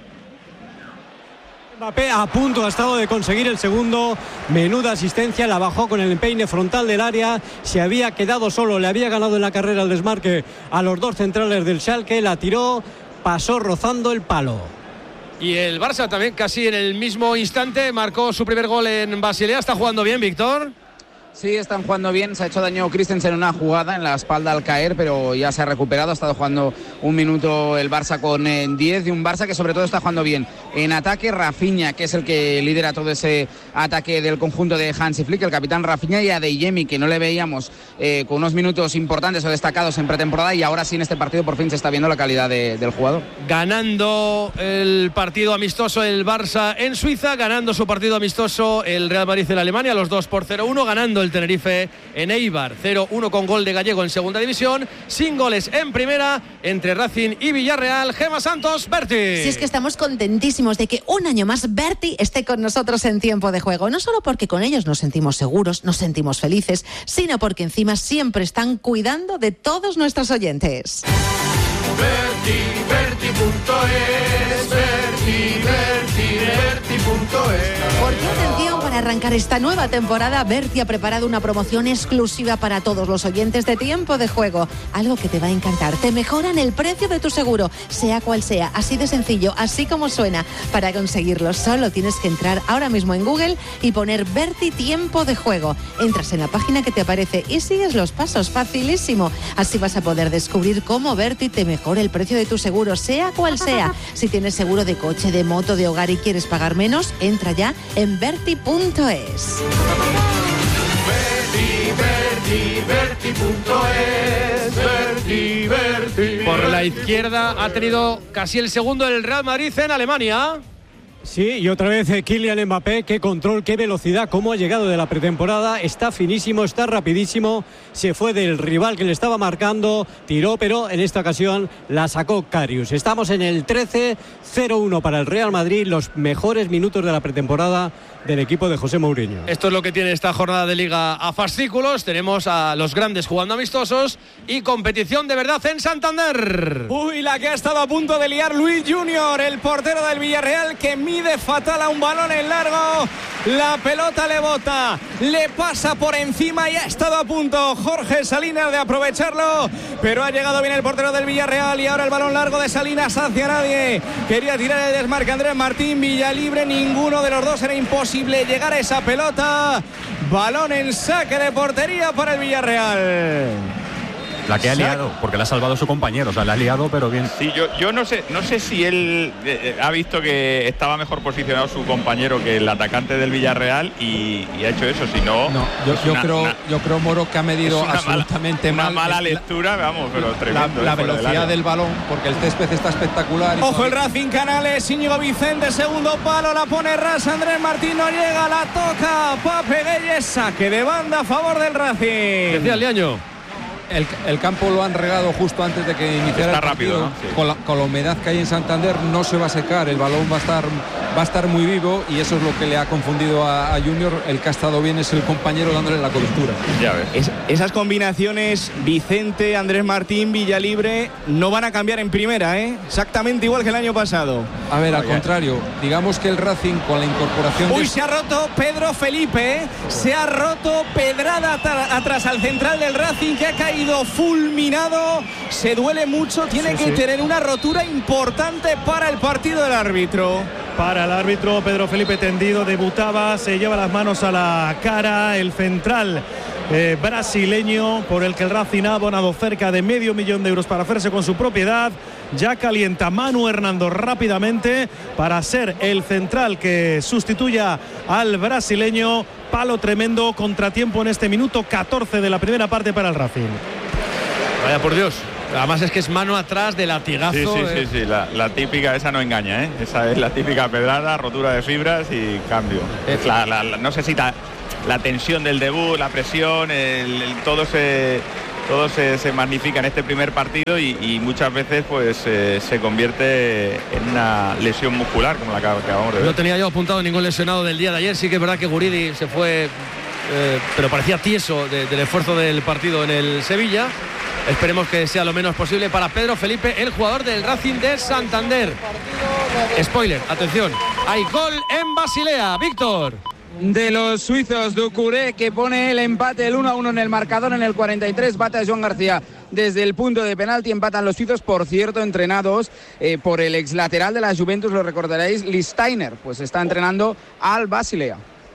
Mbappé a punto ha estado de conseguir el segundo. Menuda asistencia, la bajó con el empeine frontal del área. Se había quedado solo, le había ganado en la carrera el desmarque a los dos centrales del Schalke. La tiró, pasó rozando el palo. Y el Barça también casi en el mismo instante marcó su primer gol en Basilea. Está jugando bien, Víctor. Sí, están jugando bien. Se ha hecho daño Christensen en una jugada en la espalda al caer, pero ya se ha recuperado. Ha estado jugando un minuto el Barça con diez, de un Barça que sobre todo está jugando bien en ataque. Rafinha, que es el que lidera todo ese ataque del conjunto de Hansi Flick, el capitán Rafinha, y a Adeyemi, que no le veíamos eh, con unos minutos importantes o destacados en pretemporada, y ahora sí en este partido por fin se está viendo la calidad de, del jugador. Ganando el partido amistoso el Barça en Suiza, ganando su partido amistoso el Real Madrid en Alemania, los dos por cero uno, ganando el Tenerife en Eibar cero uno con gol de Gallego en segunda división, sin goles en primera entre Racing y Villarreal. Gemma Santos, Berti. Si es que estamos contentísimos de que un año más Berti esté con nosotros en Tiempo de Juego, no solo porque con ellos nos sentimos seguros, nos sentimos felices, sino porque encima siempre están cuidando de todos nuestros oyentes. Berti, Berti punto es, Berti, Berti, Berti punto es. Porque atención, para arrancar esta nueva temporada, Berti ha preparado una promoción exclusiva para todos los oyentes de Tiempo de Juego. Algo que te va a encantar. Te mejoran el precio de tu seguro, sea cual sea, así de sencillo, así como suena. Para conseguirlo, solo tienes que entrar ahora mismo en Google y poner Berti Tiempo de Juego. Entras en la página que te aparece y sigues los pasos, facilísimo. Así vas a poder descubrir cómo Berti te mejora el precio de tu seguro, sea cual sea. Si tienes seguro de coche, de moto, de hogar y quieres pagar menos, entra ya en Berti punto es. Berti, Berti punto es, Berti, Berti. Por la izquierda ha tenido casi el segundo el Real Madrid en Alemania. Sí, y otra vez eh, Kylian Mbappé, qué control, qué velocidad, cómo ha llegado de la pretemporada, está finísimo, está rapidísimo, se fue del rival que le estaba marcando, tiró, pero en esta ocasión la sacó Karius. Estamos en el trece cero uno para el Real Madrid, los mejores minutos de la pretemporada del equipo de José Mourinho. Esto es lo que tiene esta jornada de Liga a fascículos. Tenemos a los grandes jugando amistosos y competición de verdad en Santander. Uy, la que ha estado a punto de liar Luis Junior, el portero del Villarreal, que mide fatal a un balón en largo. La pelota le bota, le pasa por encima y ha estado a punto Jorge Salinas de aprovecharlo, pero ha llegado bien el portero del Villarreal y ahora el balón largo de Salinas hacia nadie. Quería tirar el desmarque Andrés Martín, Villalibre, ninguno de los dos, era imposible llegar a esa pelota. Balón en saque de portería para el Villarreal. La que ha liado, porque la ha salvado su compañero, o sea, la ha liado, pero bien. Sí, yo, yo no sé, no sé si él eh, ha visto que estaba mejor posicionado su compañero que el atacante del Villarreal y, y ha hecho eso, si no. No, yo, yo una, creo, una, yo creo Moro que ha medido una absolutamente mala, mal. Una mala lectura, vamos, pero tremendo. La, la velocidad del, del balón, porque el césped está espectacular. Y Ojo el Racing Canales, Íñigo Vicente, segundo palo, la pone ras, Andrés Martín no llega, la toca Pape Gueye, saque de banda a favor del Racing. Decía Liaño. el, el campo lo han regado justo antes de que iniciara Está el partido. rápido, ¿no? Sí. Con, la, con la humedad que hay en Santander no se va a secar, el balón va a estar va a estar muy vivo y eso es lo que le ha confundido a, a Junior. El que ha estado bien es el compañero dándole la cobertura. Ya ves. Es, esas combinaciones, Vicente, Andrés Martín, Villalibre, no van a cambiar en primera, ¿eh? Exactamente igual que el año pasado. A ver, al Oye. contrario, digamos que el Racing con la incorporación Uy, de... se ha roto Pedro Felipe, ¿eh? Se ha roto pedrada atrás al central del Racing, que ha caído fulminado. Se duele mucho, tiene Sí, que sí. tener una rotura importante para el partido del árbitro. Para el árbitro, Pedro Felipe tendido, debutaba, se lleva las manos a la cara, el central eh, brasileño, por el que el Racing ha abonado cerca de medio millón de euros para hacerse con su propiedad. Ya calienta Manu Hernando rápidamente para ser el central que sustituya al brasileño. Palo tremendo, contratiempo en este minuto catorce de la primera parte para el Racing. Vaya por Dios. Además es que es mano atrás de latigazo. Sí, sí, eh. sí, sí. La, la típica, esa no engaña, ¿eh? Esa es la típica pedrada, rotura de fibras y cambio. Es la, la, la- no sé si ta- la tensión del debut, la presión, el, el- todo se todo se, se magnifica en este primer partido y, y muchas veces pues eh, se convierte en una lesión muscular como la que acabamos de ver. No tenía yo apuntado ningún lesionado del día de ayer. Sí que es verdad que Guridi se fue, eh, pero parecía tieso de- del esfuerzo del partido en el Sevilla. Esperemos que sea lo menos posible para Pedro Felipe, el jugador del Racing de Santander. Spoiler, atención, hay gol en Basilea, Víctor. De los suizos, Ducouré, que pone el empate, el uno a uno en el marcador en el cuarenta y tres, bate a Joan García desde el punto de penalti, empatan los suizos, por cierto, entrenados eh, por el ex lateral de la Juventus, lo recordaréis, Listeiner, pues está entrenando al Basilea.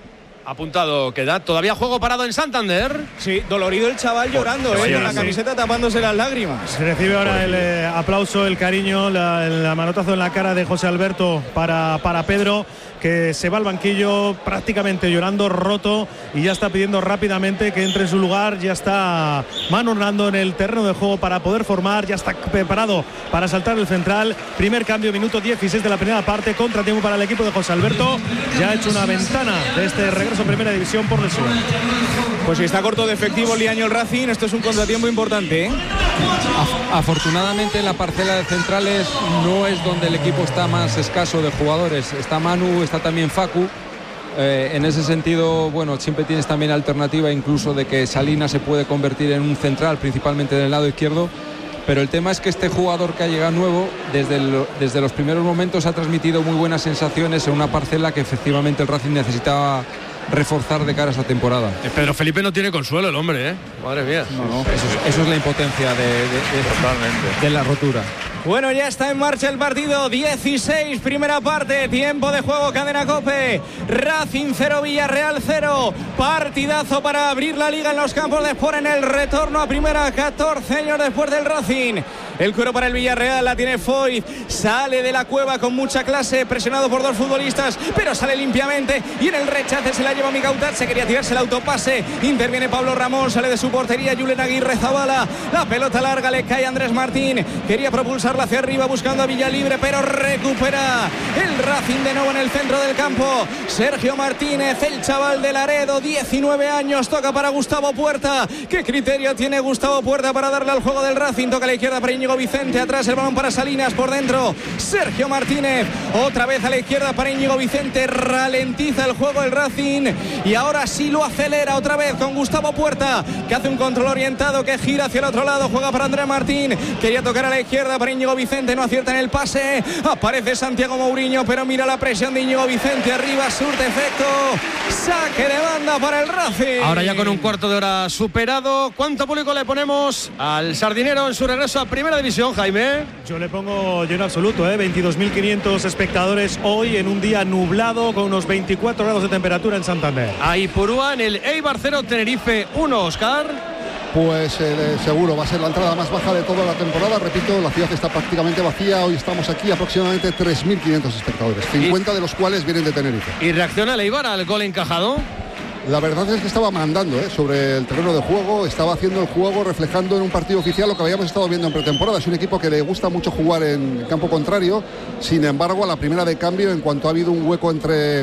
Apuntado queda, todavía juego parado en Santander. Sí, dolorido el chaval llorando, Pues, ¿eh? vaya, Con la sí. camiseta tapándose las lágrimas. Se recibe ahora el eh, aplauso, el cariño, la, la manotazo en la cara de José Alberto para, para Pedro, que se va al banquillo prácticamente llorando, roto, y ya está pidiendo rápidamente que entre en su lugar. Ya está Manu Hernando en el terreno de juego para poder formar, ya está preparado para saltar el central. Primer cambio, minuto dieciséis de la primera parte, contratiempo para el equipo de José Alberto. Ya ha hecho una ventana de este regreso a primera división por lesión. Pues si está corto de efectivo Liaño el Racing, esto es un contratiempo importante, ¿eh? Af- Afortunadamente la parcela de centrales no es donde el equipo está más escaso de jugadores. Está Manu, está también Facu. Eh, en ese sentido, bueno, siempre tienes también alternativa incluso de que Salinas se puede convertir en un central, principalmente del lado izquierdo. Pero el tema es que este jugador que ha llegado nuevo, desde, el- desde los primeros momentos ha transmitido muy buenas sensaciones en una parcela que efectivamente el Racing necesitaba reforzar de cara a esta temporada. Pedro Felipe no tiene consuelo el hombre, ¿eh? Madre mía. No, no, eso, es, eso es la impotencia de, de- de- de la rotura. Bueno, ya está en marcha el partido, dieciséis, primera parte, tiempo de juego, cadena COPE, Racing cero, Villarreal cero, partidazo para abrir la liga en los campos de Sport en el retorno a primera, catorce años después del Racing. El cuero para el Villarreal, la tiene Foyt, sale de la cueva con mucha clase, presionado por dos futbolistas, pero sale limpiamente y en el rechace se la lleva Micautat, se quería tirarse el autopase, interviene Pablo Ramón, sale de su portería Julen Aguirre Zabala, la pelota larga le cae a Andrés Martín, quería propulsarla hacia arriba buscando a Villalibre, pero recupera el Racing de nuevo en el centro del campo, Sergio Martínez, el chaval de Laredo, diecinueve años, toca para Gustavo Puerta. ¿Qué criterio tiene Gustavo Puerta para darle al juego del Racing? Toca a la izquierda para Íñigo Vicente, atrás el balón para Salinas, por dentro Sergio Martínez, otra vez a la izquierda para Íñigo Vicente, ralentiza el juego el Racing y ahora sí lo acelera otra vez con Gustavo Puerta, que hace un control orientado, que gira hacia el otro lado, juega para Andrés Martín, quería tocar a la izquierda para Íñigo Vicente, no acierta en el pase, aparece Santiago Mourinho, pero mira la presión de Íñigo Vicente, arriba surte efecto, saque de banda para el Racing. Ahora ya con un cuarto de hora superado, ¿cuánto público le ponemos al Sardinero en su regreso a primera división, Jaime? Yo le pongo lleno absoluto, ¿eh? veintidós mil quinientos espectadores hoy en un día nublado con unos veinticuatro grados de temperatura en Santander. Ahí Purúa en el Eibar cero, Tenerife uno, Oscar. Pues eh, seguro va a ser la entrada más baja de toda la temporada. Repito, la ciudad está prácticamente vacía. Hoy estamos aquí aproximadamente tres mil quinientos espectadores, cincuenta de los cuales vienen de Tenerife. ¿Y reacciona el Eibar al gol encajado? La verdad es que estaba mandando ¿eh? sobre el terreno de juego, estaba haciendo el juego reflejando en un partido oficial lo que habíamos estado viendo en pretemporada. Es un equipo que le gusta mucho jugar en campo contrario, sin embargo a la primera de cambio, en cuanto ha habido un hueco entre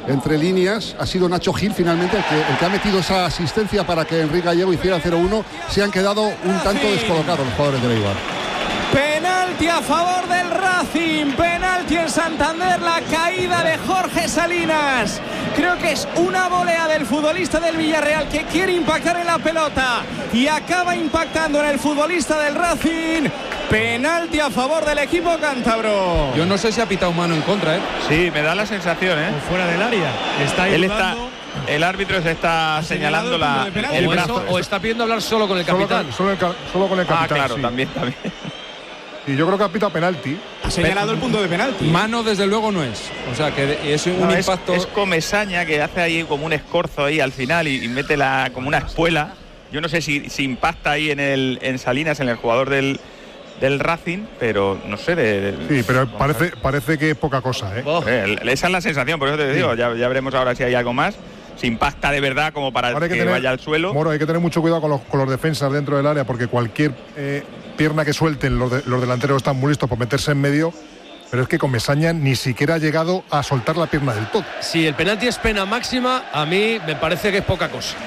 entre líneas. Ha sido Nacho Gil finalmente el que, el que ha metido esa asistencia para que Enrique Gallego hiciera cero uno. Se han quedado un tanto descolocados los jugadores de Eibar. Penalti a favor del Racing, penalti en Santander, la caída de Jorge Salinas. Creo que es una volea del futbolista del Villarreal que quiere impactar en la pelota y acaba impactando en el futbolista del Racing. Penalti a favor del equipo cántabro. Yo no sé si ha pitado mano en contra, ¿eh? Sí, me da la sensación, ¿eh? O fuera del área. Está Él está, el árbitro se está señalando la, el o, brazo. eso, o está pidiendo hablar solo con el capitán. Solo, solo, el, solo con el capitán. Ah, claro, sí. también, también. Y yo creo que ha pitado penalti. Ha señalado el punto de penalti. Mano desde luego no es. O sea que es un no, impacto. Es, es Comesaña que hace ahí como un escorzo ahí al final y, y mete la como una espuela. Yo no sé si, si impacta ahí en el en Salinas, en el jugador del, del Racing, pero no sé. De, de, sí, pero parece, parece que es poca cosa, ¿eh? Oh. Eh, esa es la sensación, por eso te digo, sí. ya, ya veremos ahora si hay algo más. Si impacta de verdad como para que, que tener, vaya al suelo. Moro, hay que tener mucho cuidado con los, con los defensas dentro del área, porque cualquier eh, pierna que suelten los, de, los delanteros están muy listos por meterse en medio. Pero es que Comesaña ni siquiera ha llegado a soltar la pierna del todo. Si el penalti es pena máxima, a mí me parece que es poca cosa.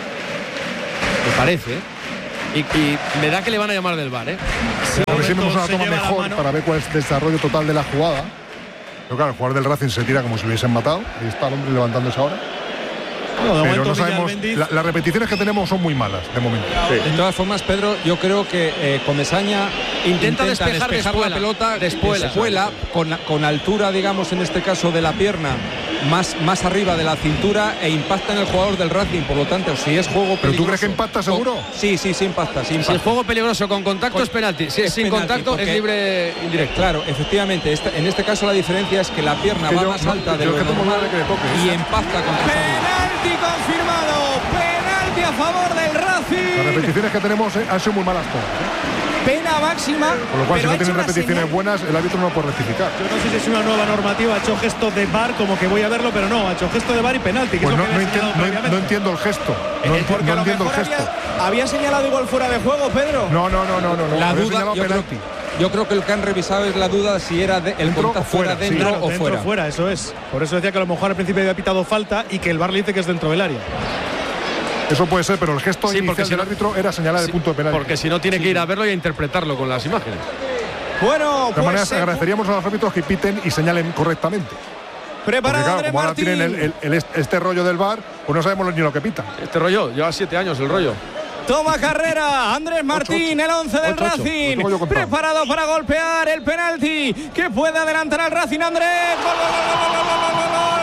Me parece, ¿eh? Y, y me da que le van a llamar del V A R, ¿eh? Sí, a ver si vemos una toma mejor para ver cuál es el desarrollo total de la jugada. Pero claro, el jugador del Racing se tira como si lo hubiesen matado. Ahí está el hombre levantándose ahora. No, pero no sabemos, la, las repeticiones que tenemos son muy malas de momento. Sí. De todas formas, Pedro, yo creo que eh, Comesaña intenta, intenta despejar, despejar la pelota de espuela, espuela con, con altura, digamos, en este caso de la pierna, más, más arriba de la cintura, e impacta en el jugador del Racing. Por lo tanto, si es juego peligroso. ¿Pero tú crees que impacta seguro? Con, sí, sí, sí impacta, sí impacta. Si es juego peligroso con contacto con, es penalti. Si es, es sin penalti, contacto es libre indirecto. Claro, efectivamente. Esta, en este caso la diferencia es que la pierna que va yo, más alta no, de lo que normal y impacta contra penalti confirmado. Penalti a favor del Racing. Las repeticiones que tenemos eh, han sido muy malas todas, ¿eh? Pena máxima. Con lo cual, si no tienen repeticiones buenas, el árbitro no puede rectificar. Yo no sé si es una nueva normativa. Ha hecho gesto de V A R, como que voy a verlo, pero no. Ha hecho gesto de V A R y penalti. Que pues es no, lo que no, entiendo, no, no entiendo el gesto. No, eh, no entiendo el gesto. Había, ¿Había señalado igual fuera de juego, Pedro? No, no, no, no. no la había duda, yo creo, yo creo que lo que han revisado es la duda si era de, el contacto fuera, dentro sí, claro, o dentro fuera. fuera, eso es. Por eso decía que a lo mejor al principio había pitado falta y que el V A R le dice que es dentro del área. Eso puede ser, pero el gesto sí, inicial si del no, árbitro era señalar sí, el punto de penalti. Porque si no tiene que ir a verlo y a interpretarlo con las imágenes. Bueno, de pues manera se... agradeceríamos a los árbitros que piten y señalen correctamente. Preparado, claro, Andrés como ahora Martín. tienen el, el, el, este rollo del V A R, pues no sabemos ni lo que pitan. Este rollo, lleva siete años el rollo. Toma carrera, Andrés Martín, ocho, ocho. el once del ocho, Racing, ocho. Preparado para golpear el penalti, que puede adelantar al Racing. Andrés, gol, gol, gol, gol, gol, gol, gol, gol.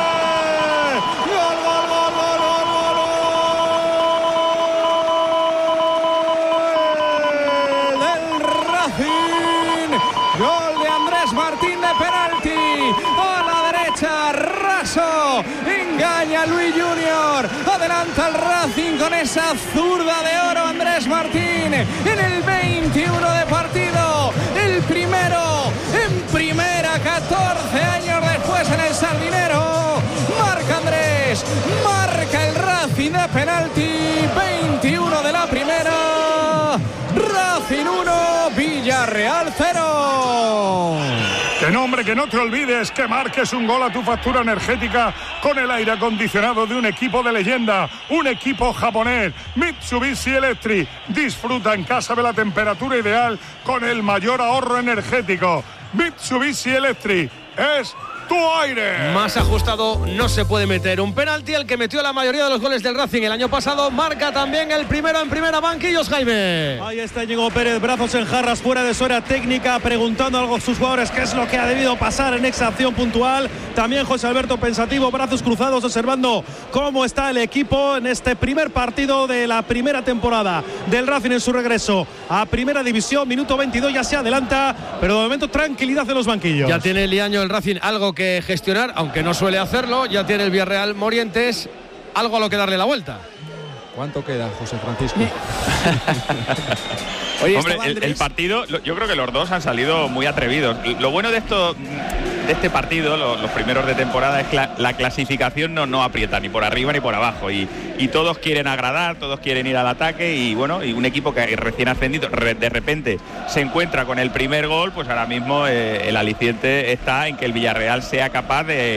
Martín de penalti a la derecha, raso, engaña a Luis Junior, adelanta el Racing con esa zurda de oro. Andrés Martín en el veintiuno de partido, el primero en primera, catorce años después en el Sardinero. Marca Andrés, marca el Racing de penalti, veintiuno de la primera. Racing uno, Villarreal cero. Que no, hombre, que no te olvides que marques un gol a tu factura energética con el aire acondicionado de un equipo de leyenda, un equipo japonés, Mitsubishi Electric. Disfruta en casa de la temperatura ideal con el mayor ahorro energético. Mitsubishi Electric es tu aire. Más ajustado no se puede meter. Un penalti el que metió la mayoría de los goles del Racing el año pasado. Marca también el primero en primera. Banquillos, Jaime. Ahí está Íñigo Pérez, brazos en jarras, fuera de su área técnica, preguntando algo a sus jugadores qué es lo que ha debido pasar en esa acción puntual. También José Alberto pensativo, brazos cruzados, observando cómo está el equipo en este primer partido de la primera temporada del Racing en su regreso a Primera División. Minuto veintidós, ya se adelanta, pero de momento tranquilidad en los banquillos. Ya tiene el Liaño el Racing algo que que gestionar, aunque no suele hacerlo. Ya tiene el Villarreal Morientes algo a lo que darle la vuelta. ¿Cuánto queda, José Francisco? Oye, hombre, el, el partido, yo creo que los dos han salido muy atrevidos. Lo bueno de esto, de este partido, los, los primeros de temporada, es que la, la clasificación no, no aprieta ni por arriba ni por abajo, y, y todos quieren agradar, todos quieren ir al ataque, y bueno, y un equipo que recién ascendido de repente se encuentra con el primer gol, pues ahora mismo eh, el aliciente está en que el Villarreal sea capaz de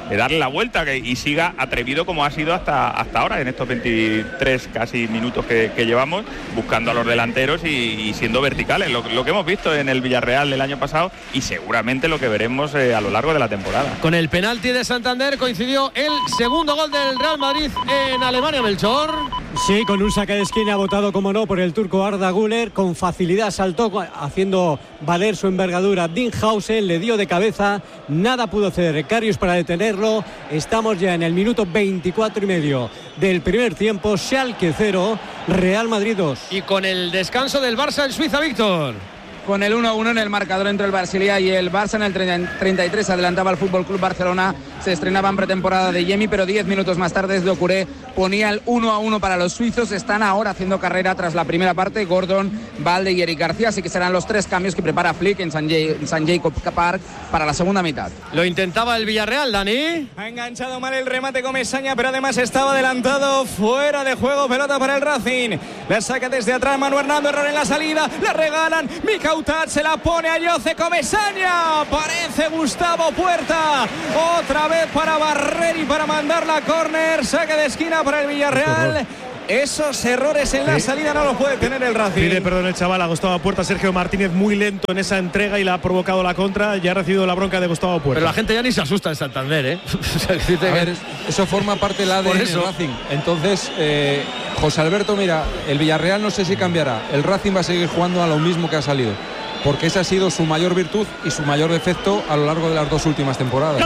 de darle la vuelta que, y siga atrevido como ha sido hasta, hasta ahora, en estos veintitrés casi minutos que, que llevamos, buscando a los delanteros y, y siendo verticales, lo, lo que hemos visto en el Villarreal del año pasado y seguramente lo que veremos eh, a lo largo de la temporada. Con el penalti de Santander coincidió el segundo gol del Real Madrid en Alemania, Melchor. Sí, con un saque de esquina votado, como no, por el turco Arda Güler. Con facilidad saltó haciendo valer su envergadura. Dinghausen le dio de cabeza. Nada pudo hacer Karius para detenerlo. Estamos ya en el minuto veinticuatro y medio del primer tiempo. Schalke cero, Real Madrid dos. Y con el descanso del Barça en Suiza, Víctor. Con el uno a uno en el marcador entre el Basilea y el Barça, en el treinta y tres adelantaba el Fútbol Club Barcelona. Se estrenaba en pretemporada de Yemi, pero diez minutos más tarde Doucouré ponía el uno a uno para los suizos. Están ahora haciendo carrera tras la primera parte Gordon, Valde y Eric García, así que serán los tres cambios que prepara Flick en San, San Jacob Park para la segunda mitad. Lo intentaba el Villarreal, Dani. Ha enganchado mal el remate Comesaña, pero además estaba adelantado, fuera de juego, pelota para el Racing. La saca desde atrás Manu Hernando, error en la salida, la regalan, Mikautat se la pone a Jose Comesaña, parece Gustavo Puerta, otra vez para barrer y para mandar la córner, saque de esquina para el Villarreal. Esos errores en la salida no los puede tener el Racing. Pide perdón el chaval a Gustavo Puerta. Sergio Martínez muy lento en esa entrega y le ha provocado la contra. Ya ha recibido la bronca de Gustavo Puerta. Pero la gente ya ni se asusta en Santander, ¿eh? A ver, eso forma parte del A D N del Racing. Entonces, eh, José Alberto, mira, el Villarreal no sé si cambiará. El Racing va a seguir jugando a lo mismo que ha salido, porque esa ha sido su mayor virtud y su mayor defecto a lo largo de las dos últimas temporadas.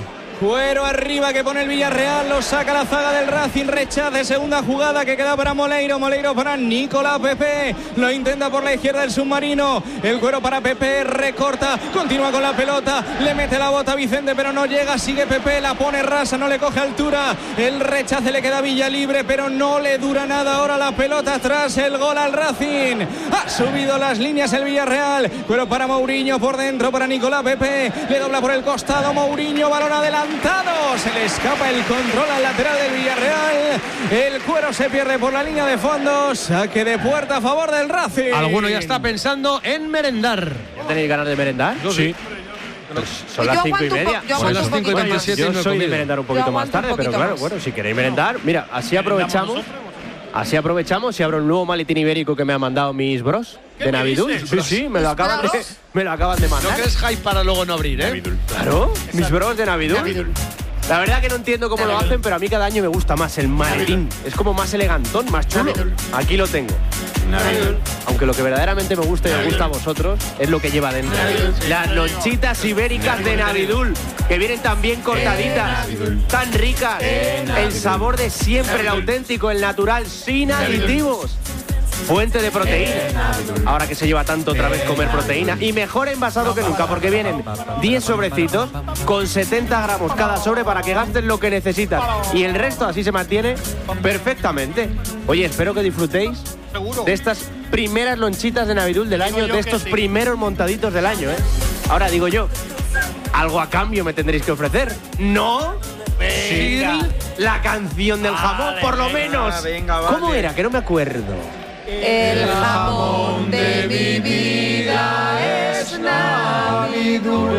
Cuero arriba que pone el Villarreal, lo saca la zaga del Racing, rechace, segunda jugada que queda para Moleiro, Moleiro para Nicolás Pepe, lo intenta por la izquierda el submarino, el Cuero para Pepe, recorta, continúa con la pelota, le mete la bota a Vicente pero no llega, sigue Pepe, la pone rasa, no le coge altura, el rechace le queda Villa libre pero no le dura nada ahora la pelota atrás, el gol al Racing, ha subido las líneas el Villarreal, Cuero para Mourinho, por dentro para Nicolás Pepe, le dobla por el costado Mourinho, balón adelante, se le escapa el control al lateral del Villarreal, el Cuero se pierde por la línea de fondo, saque de puerta a favor del Racing. Alguno ya está pensando en merendar. ¿Tenéis ganas de merendar? Yo sí. Pues son las cinco y media. Son las cinco y veintisiete. Yo soy de merendar un poquito más tarde, pero claro, bueno, si queréis merendar, mira, así aprovechamos. Así aprovechamos y abro el nuevo maletín ibérico que me han mandado mis bros de Navidul. Sí, sí, me lo acaban de, me lo acaban de mandar. No que es hype para luego no abrir, ¿eh? Navidul. Claro, mis bros de Navidul. Navidul. La verdad que no entiendo cómo Navidul. Lo hacen, pero a mí cada año me gusta más el maletín. Navidul. Es como más elegantón, más chulo. Navidul. Aquí lo tengo. Navidul. Aunque lo que verdaderamente me gusta y me gusta a vosotros es lo que lleva dentro. Navidul. Las lonchitas ibéricas de Navidul, que vienen tan bien cortaditas, tan ricas. El sabor de siempre, el auténtico, el natural, sin aditivos. Fuente de proteína. Ahora que se lleva tanto otra vez comer proteína. Y mejor envasado que nunca, porque vienen diez sobrecitos con setenta gramos cada sobre para que gastes lo que necesitas. Y el resto así se mantiene perfectamente. Oye, espero que disfrutéis de estas primeras lonchitas de Navidul del año, de estos primeros montaditos del año, ¿eh? Ahora digo yo, algo a cambio me tendréis que ofrecer. ¿No? Venga. La canción del jamón, por lo menos. Venga, vale. ¿Cómo era? Que no me acuerdo. El jamón de mi vida es Navidul.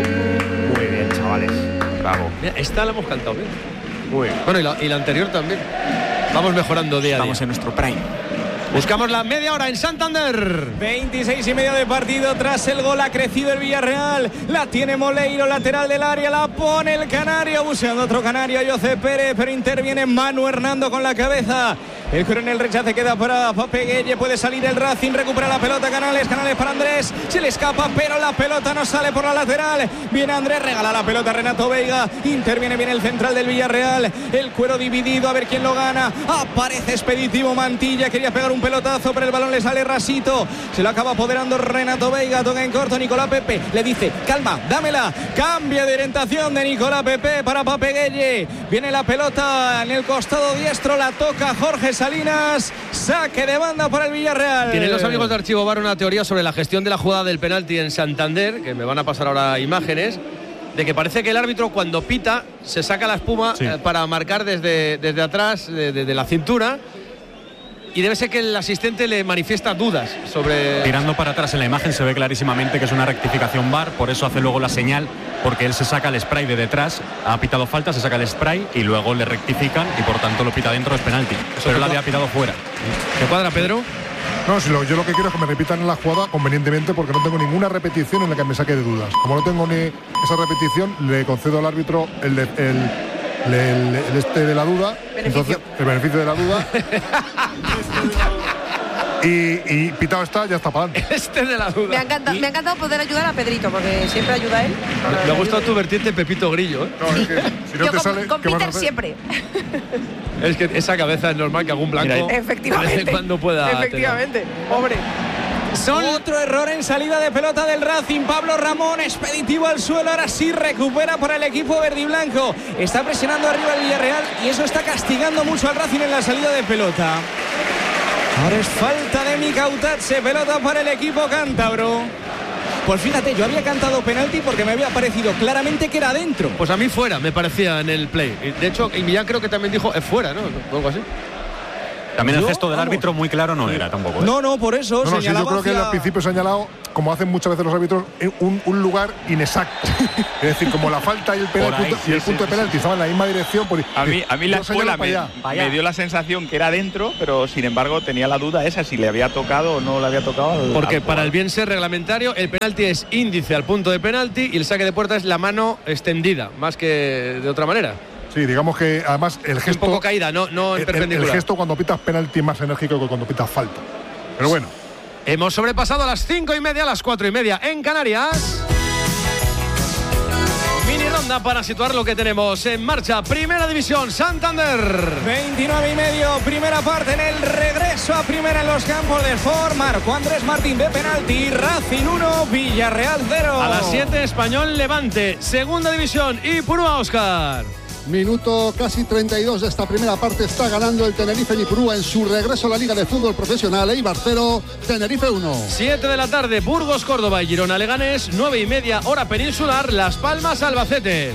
Muy bien, chavales. Bravo. Mira, esta la hemos cantado bien. Muy bien. Bueno, y la, y la anterior también. Vamos mejorando día a día. Vamos en nuestro prime. Buscamos la media hora en Santander. veintiséis y medio de partido. Tras el gol ha crecido el Villarreal. La tiene Moleiro, lateral del área. La pone el Canario. Buscando otro Canario, José Pérez. Pero interviene Manu Hernando con la cabeza. El coronel rechace queda para Pape Gueye. Puede salir el Racing. Recupera la pelota Canales. Canales para Andrés. Se le escapa, pero la pelota no sale por la lateral. Viene Andrés. Regala la pelota Renato Veiga. Interviene bien el central del Villarreal. El Cuero dividido. A ver quién lo gana. Aparece Expeditivo Mantilla. Quería pegar un pelotazo, pero el balón le sale rasito. Se lo acaba apoderando Renato Veiga. Toca en corto Nicolás Pepe. Le dice, calma, dámela. Cambia de orientación de Nicolás Pepe para Pape Gueye. Viene la pelota en el costado diestro. La toca Jorge Salinas. Saque de banda para el Villarreal. Tienen los amigos de Archivo Bar una teoría sobre la gestión de la jugada del penalti en Santander, que me van a pasar ahora imágenes, de que parece que el árbitro cuando pita se saca la espuma sí. eh, para marcar desde, desde atrás, desde de, de la cintura. y debe ser que el asistente le manifiesta dudas sobre... Tirando para atrás en la imagen se ve clarísimamente que es una rectificación V A R, por eso hace luego la señal, porque él se saca el spray de detrás, ha pitado falta, se saca el spray y luego le rectifican y por tanto lo pita dentro, es penalti. Eso pero él había pitado fuera. ¿Te cuadra, Pedro? No, si lo, yo lo que quiero es que me repitan la jugada convenientemente, porque no tengo ninguna repetición en la que me saque de dudas. Como no tengo ni esa repetición, le concedo al árbitro el, de, el, el, el, el este de la duda. Beneficio. Entonces, el beneficio de la duda. y, y pitado está, ya está para adelante. Este de la duda. Me ha, encantado, me ha encantado poder ayudar a Pedrito, porque siempre ayuda a él. Me ha gustado tu vertiente Pepito Grillo, ¿eh? No, es que si no Yo te con, sale, con ¿qué vas a Peter hacer? siempre. Es que esa cabeza es normal que algún blanco Efectivamente. de vez en cuando pueda Efectivamente, pobre. Son otro error en salida de pelota del Racing. Pablo Ramón, expeditivo al suelo, ahora sí recupera para el equipo verdiblanco. Está presionando arriba el Villarreal y eso está castigando mucho al Racing en la salida de pelota. Ahora es falta de Mikautatse, pelota para el equipo cántabro. Pues fíjate, yo había cantado penalti porque me había parecido claramente que era dentro. Pues a mí fuera, me parecía en el play. De hecho, y Millán creo que también dijo es fuera, ¿no? O algo así. También el Yo, gesto del vamos. árbitro muy claro no era tampoco, ¿eh? No, no, por eso No, no, sí, yo señalaba creo que hacia- al principio se ha señalado, como hacen muchas veces los árbitros, un, un lugar inexacto. Es decir, como la falta y el, penal, Por ahí, punto, sí, y el sí, punto sí, de penalti estaban en la misma dirección. Pues, A mí, a mí la yo señalo escuela me, para allá. me dio la sensación que era dentro, pero sin embargo tenía la duda esa si le había tocado o no le había tocado al, Porque al para el jugador. bien ser reglamentario, el penalti es índice al punto de penalti y el saque de puerta es la mano extendida, más que de otra manera. Sí, digamos que además el gesto. Un poco caída, no, no en el, el, perpendicular. el gesto cuando pitas penalti es más enérgico que cuando pitas falta. Pero bueno. Hemos sobrepasado a las cinco y media, a las cuatro y media en Canarias. Mini ronda para situar lo que tenemos en marcha. Primera División, Santander. veintinueve y medio, primera parte en el regreso a primera en los campos de Ford. Marco Andrés Martín de penalti, Racing uno, Villarreal cero. A las siete, Español Levante. Segunda División, Ipurúa, Óscar. Minuto casi treinta y dos de esta primera parte. Está ganando el Tenerife en Ipurúa en su regreso a la Liga de Fútbol Profesional. Eibar cero, Tenerife uno. siete de la tarde, Burgos, Córdoba y Girona Leganés. nueve y media, hora peninsular, Las Palmas, Albacete.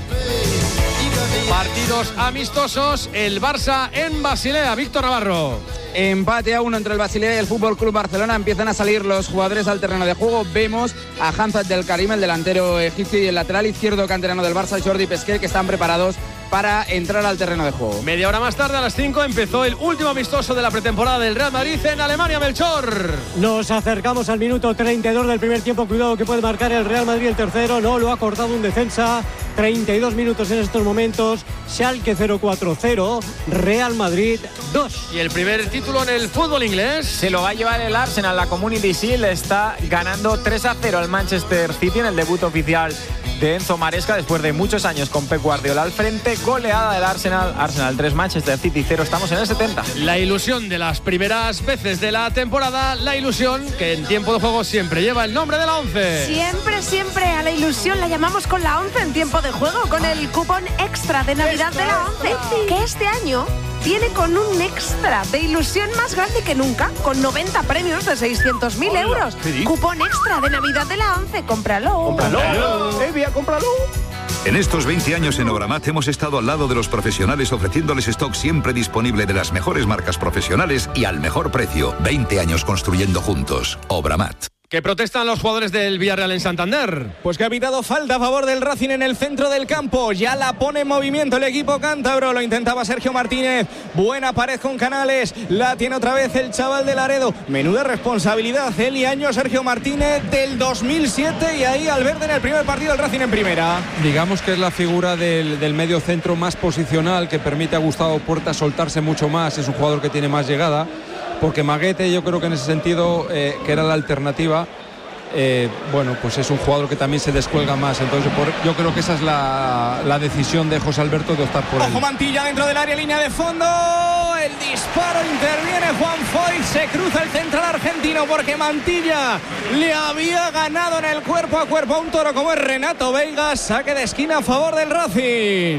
Partidos amistosos, el Barça en Basilea. Víctor Navarro. Empate a uno entre el Basilea y el Fútbol Club Barcelona. Empiezan a salir los jugadores al terreno de juego. Vemos a Hamzat del Karim, el delantero egipcio, y el lateral izquierdo canterano del Barça, Jordi Pesquet, que están preparados para entrar al terreno de juego. Media hora más tarde, a las cinco, empezó el último amistoso de la pretemporada del Real Madrid en Alemania, Melchor. Nos acercamos al minuto treinta y dos del primer tiempo. Cuidado que puede marcar el Real Madrid el tercero. No, lo ha cortado un defensa. treinta y dos minutos en estos momentos. Schalke cero cuatro cero, Real Madrid dos. Y el primer título en el fútbol inglés se lo va a llevar el Arsenal. La Community Shield está ganando tres a cero al Manchester City en el debut oficial de Enzo Maresca después de muchos años con Pep Guardiola al frente. Goleada del Arsenal. Arsenal tres, Manchester City cero. Estamos en el setenta. La ilusión de las primeras veces de la temporada. La ilusión que en tiempo de juego siempre lleva el nombre de la once. Siempre, siempre a la ilusión la llamamos con la once en tiempo de juego, con el cupón extra de Navidad de la once, que este año viene con un extra de ilusión más grande que nunca, con noventa premios de seiscientos mil euros. Cupón extra de Navidad de la once, cómpralo. ¡Cómpralo! ¡Eh, vía, cómpralo! En estos veinte años en Obramat hemos estado al lado de los profesionales ofreciéndoles stock siempre disponible de las mejores marcas profesionales y al mejor precio. veinte años construyendo juntos. Obramat. Que protestan los jugadores del Villarreal en Santander. Pues que ha pitado falta a favor del Racing en el centro del campo. Ya la pone en movimiento el equipo cántabro. Lo intentaba Sergio Martínez. Buena pared con Canales. La tiene otra vez el chaval de Laredo. Menuda responsabilidad. Él y año Sergio Martínez del dos mil siete. Y ahí al verde en el primer partido el Racing en primera. Digamos que es la figura del, del medio centro más posicional, que permite a Gustavo Puerta soltarse mucho más. Es un jugador que tiene más llegada. Porque Maguete, yo creo que en ese sentido, eh, que era la alternativa, eh, bueno, pues es un jugador que también se descuelga más. Entonces por, yo creo que esa es la, la decisión de José Alberto de optar por él. Ojo Mantilla dentro del área, línea de fondo. El disparo, interviene Juan Foy. Se cruza el central argentino porque Mantilla le había ganado en el cuerpo a cuerpo a un toro como es Renato Veiga. Saque de esquina a favor del Racing.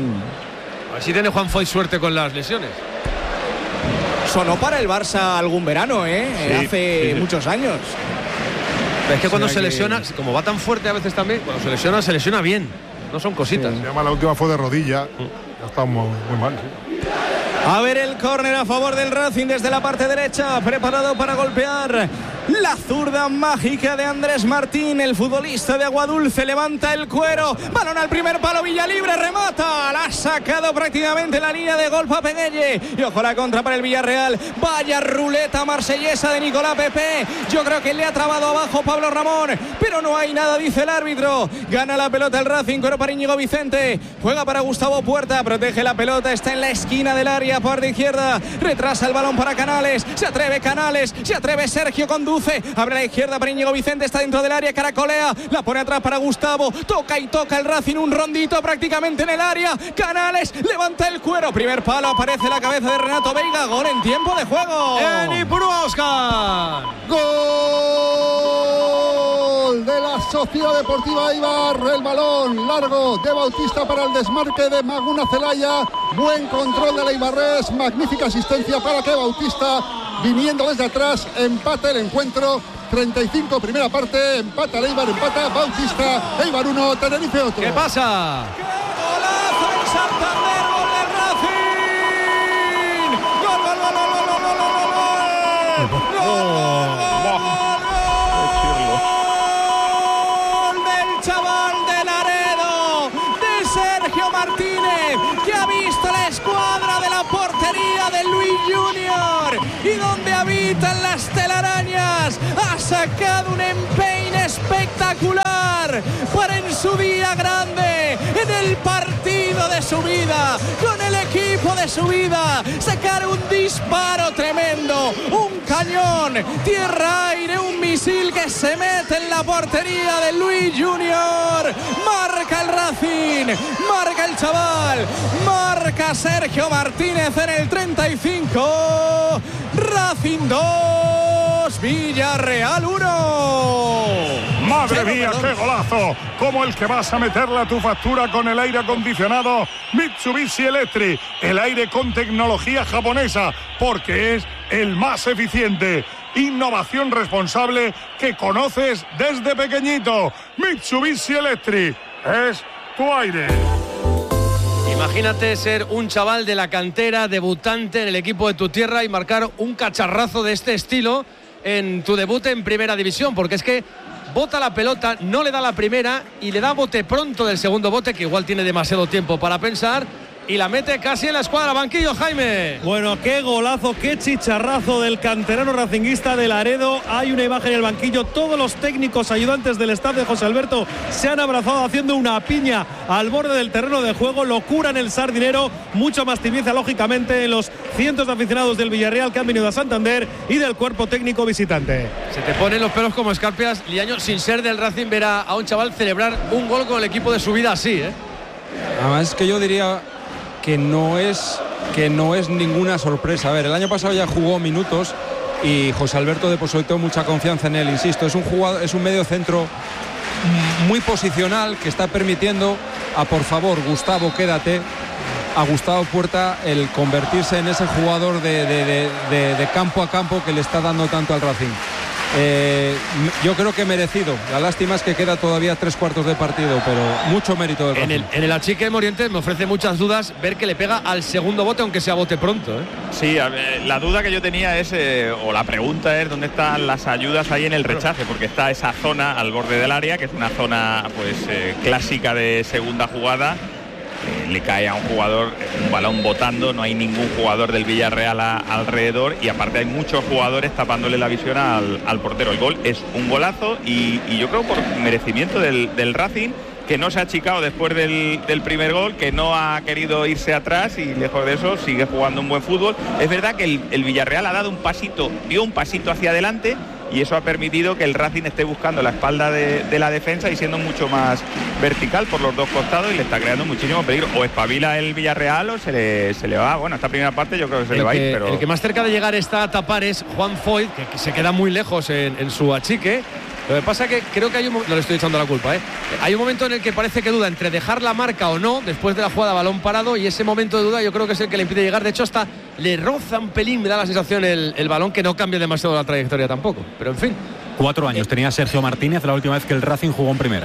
A ver si tiene Juan Foy suerte con las lesiones. Sonó para el Barça algún verano, ¿eh? Sí, Hace sí, sí. muchos años. Es que cuando O sea se que- lesiona, como va tan fuerte a veces también, cuando se lesiona, se lesiona bien. No son cositas. Se llama, la última fue de rodilla. Ya está muy, muy mal. Sí. A ver el córner a favor del Racing desde la parte derecha, preparado para golpear. La zurda mágica de Andrés Martín, el futbolista de Aguadulce, levanta el cuero, balón al primer palo, Villalibre remata, la ha sacado prácticamente la línea de gol Papeguelle, y ojo la contra para el Villarreal. Vaya ruleta marsellesa de Nicolás Pepe, yo creo que le ha trabado abajo Pablo Ramón, pero no hay nada, dice el árbitro. Gana la pelota el Racing, cuero para Íñigo Vicente, juega para Gustavo Puerta, protege la pelota, está en la esquina del área, parte izquierda, retrasa el balón para Canales, se atreve Canales, se atreve Sergio, conduce, abre a la izquierda para Íñigo Vicente, está dentro del área, caracolea, la pone atrás para Gustavo, toca y toca el Racing, un rondito prácticamente en el área, Canales levanta el cuero, primer palo, aparece la cabeza de Renato Veiga, gol en tiempo de juego. En Ipurúa, Óscar. Gol de la Sociedad Deportiva Eibar, el balón largo de Bautista para el desmarque de Maguna Celaya, buen control de Eibarres, magnífica asistencia para que Bautista, viniendo desde atrás, empate el encuentro. treinta y cinco, primera parte, empata el Eibar, empata Bautista, Eibar uno, Tenerife otro. ¿Qué pasa? ¡Qué golazo en Santander! ¡Gol del Racing! ¡Gol, gol, gol, gol, gol, gol, gol, gol! ¡Gol del chaval de Laredo, de Sergio Martínez, que ha visto la escuadra de la portería de Luis Junior y donde habitan las telarañas, ha sacado un empeine espectacular para en su día grande, en el partido de su vida, con el equipo de su vida, sacar un disparo tremendo, un cañón, tierra-aire, un misil que se mete en la portería de Luis Junior. Marca el Racing, marca el chaval, marca Sergio Martínez en el treinta y cinco. Racing dos, Villarreal uno. ¡Madre mía, qué golazo! Como el que vas a meterle a tu factura con el aire acondicionado Mitsubishi Electric. El aire con tecnología japonesa, porque es el más eficiente. Innovación responsable que conoces desde pequeñito. Mitsubishi Electric es tu aire. Imagínate ser un chaval de la cantera, debutante en el equipo de tu tierra y marcar un cacharrazo de este estilo en tu debut en Primera División, porque es que bota la pelota, no le da la primera y le da bote pronto del segundo bote, que igual tiene demasiado tiempo para pensar, y la mete casi en la escuadra. Banquillo, Jaime. Bueno, qué golazo, qué chicharrazo del canterano racinguista de Laredo. Hay una imagen en el banquillo, todos los técnicos ayudantes del staff de José Alberto se han abrazado haciendo una piña al borde del terreno de juego. Locura en el Sardinero, mucho más tibieza lógicamente en los cientos de aficionados del Villarreal que han venido a Santander y del cuerpo técnico visitante. Se te ponen los pelos como escarpias, Liaño, sin ser del Racing, ver a, a un chaval celebrar un gol con el equipo de su vida así, ¿eh? Además es que yo diría que no es que no es ninguna sorpresa. A ver, el año pasado ya jugó minutos y José Alberto depositó mucha confianza en él, insisto, es un jugador, es un medio centro muy posicional que está permitiendo a, por favor, Gustavo, quédate, a Gustavo Puerta el convertirse en ese jugador de, de, de, de, de campo a campo que le está dando tanto al Racing. Eh, yo creo que merecido. La lástima es que queda todavía tres cuartos de partido, pero mucho mérito del Racing. En el, en el achique Morientes me ofrece muchas dudas ver que le pega al segundo bote, aunque sea bote pronto, ¿eh? Sí, a ver, la duda que yo tenía es, eh, o la pregunta es, ¿dónde están las ayudas ahí en el rechace? Porque está esa zona al borde del área, que es una zona pues eh, clásica de segunda jugada. Eh, le cae a un jugador un balón botando, no hay ningún jugador del Villarreal a, alrededor, y aparte hay muchos jugadores tapándole la visión al, al portero. El gol es un golazo y, y yo creo por merecimiento del, del Racing, que no se ha achicado después del, del primer gol, que no ha querido irse atrás y lejos de eso sigue jugando un buen fútbol. Es verdad que el, el Villarreal ha dado un pasito, dio un pasito hacia adelante, y eso ha permitido que el Racing esté buscando la espalda de, de la defensa y siendo mucho más vertical por los dos costados, y le está creando muchísimo peligro. O espabila el Villarreal o se le, se le va. Bueno, esta primera parte yo creo que se el le va que, a ir, pero... El que más cerca de llegar está a tapar es Juan Foyt, que, que se queda muy lejos en, en su achique. Lo que pasa que creo que hay un no le estoy echando la culpa, ¿eh? Hay un momento en el que parece que duda entre dejar la marca o no después de la jugada balón parado, y ese momento de duda yo creo que es el que le impide llegar. De hecho, hasta le roza un pelín, me da la sensación el, el balón, que no cambia demasiado la trayectoria tampoco, pero en fin. Cuatro años tenía Sergio Martínez la última vez que el Racing jugó en primera.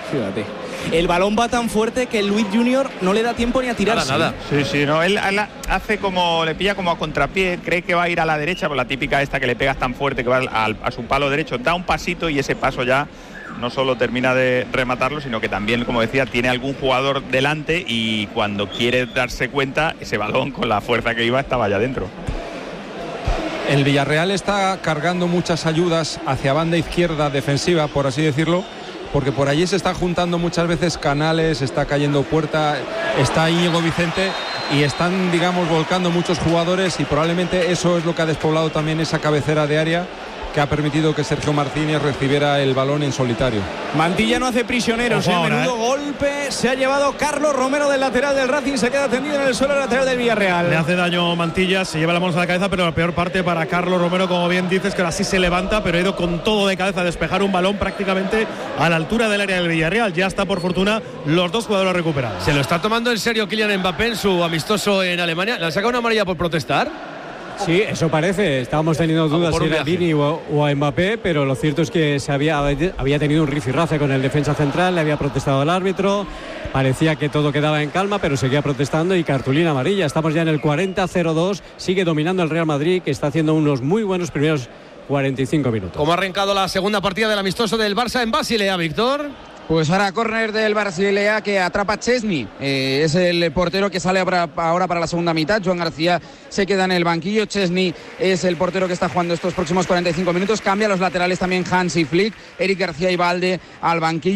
Fíjate. El balón va tan fuerte que Luis Junior no le da tiempo ni a tirarse. Nada, nada. Sí, sí, no, él, él hace como, le pilla como a contrapié, cree que va a ir a la derecha, por la típica esta que le pegas tan fuerte que va al, a su palo derecho, da un pasito y ese paso ya no solo termina de rematarlo, sino que también, como decía, tiene algún jugador delante y cuando quiere darse cuenta, ese balón con la fuerza que iba estaba ya dentro. El Villarreal está cargando muchas ayudas hacia banda izquierda defensiva, por así decirlo, porque por allí se está juntando muchas veces Canales, está cayendo Puerta, está Íñigo Vicente y están, digamos, volcando muchos jugadores y probablemente eso es lo que ha despoblado también esa cabecera de área que ha permitido que Sergio Martínez recibiera el balón en solitario. Mantilla no hace prisioneros, Ojo ¿eh? ahora, Menudo ¿eh? golpe se ha llevado Carlos Romero del lateral del Racing, se queda tendido en el suelo lateral del Villarreal. Le hace daño Mantilla, se lleva la mano a la cabeza, pero la peor parte para Carlos Romero, como bien dices, que ahora sí se levanta, pero ha ido con todo de cabeza a despejar un balón prácticamente a la altura del área del Villarreal. Ya está, por fortuna, los dos jugadores recuperados. Se lo está tomando en serio Kylian Mbappé en su amistoso en Alemania. ¿Le ha sacado una amarilla por protestar? Sí, eso parece. Estábamos teniendo dudas por si un era viaje. Vini o, o a Mbappé, pero lo cierto es que se había, había tenido un rifirrafe con el defensa central, le había protestado el árbitro, parecía que todo quedaba en calma, pero seguía protestando y cartulina amarilla. Estamos ya en el cuarenta cero dos, sigue dominando el Real Madrid, que está haciendo unos muy buenos primeros cuarenta y cinco minutos. ¿Cómo ha arrancado la segunda partida del amistoso del Barça en Basilea, Víctor? Pues ahora córner del Basilea que atrapa Chesney, eh, es el portero que sale ahora para la segunda mitad. Joan García se queda en el banquillo, Chesney es el portero que está jugando estos próximos cuarenta y cinco minutos. Cambia los laterales también Hans y Flick, Eric García y Valde al banquillo.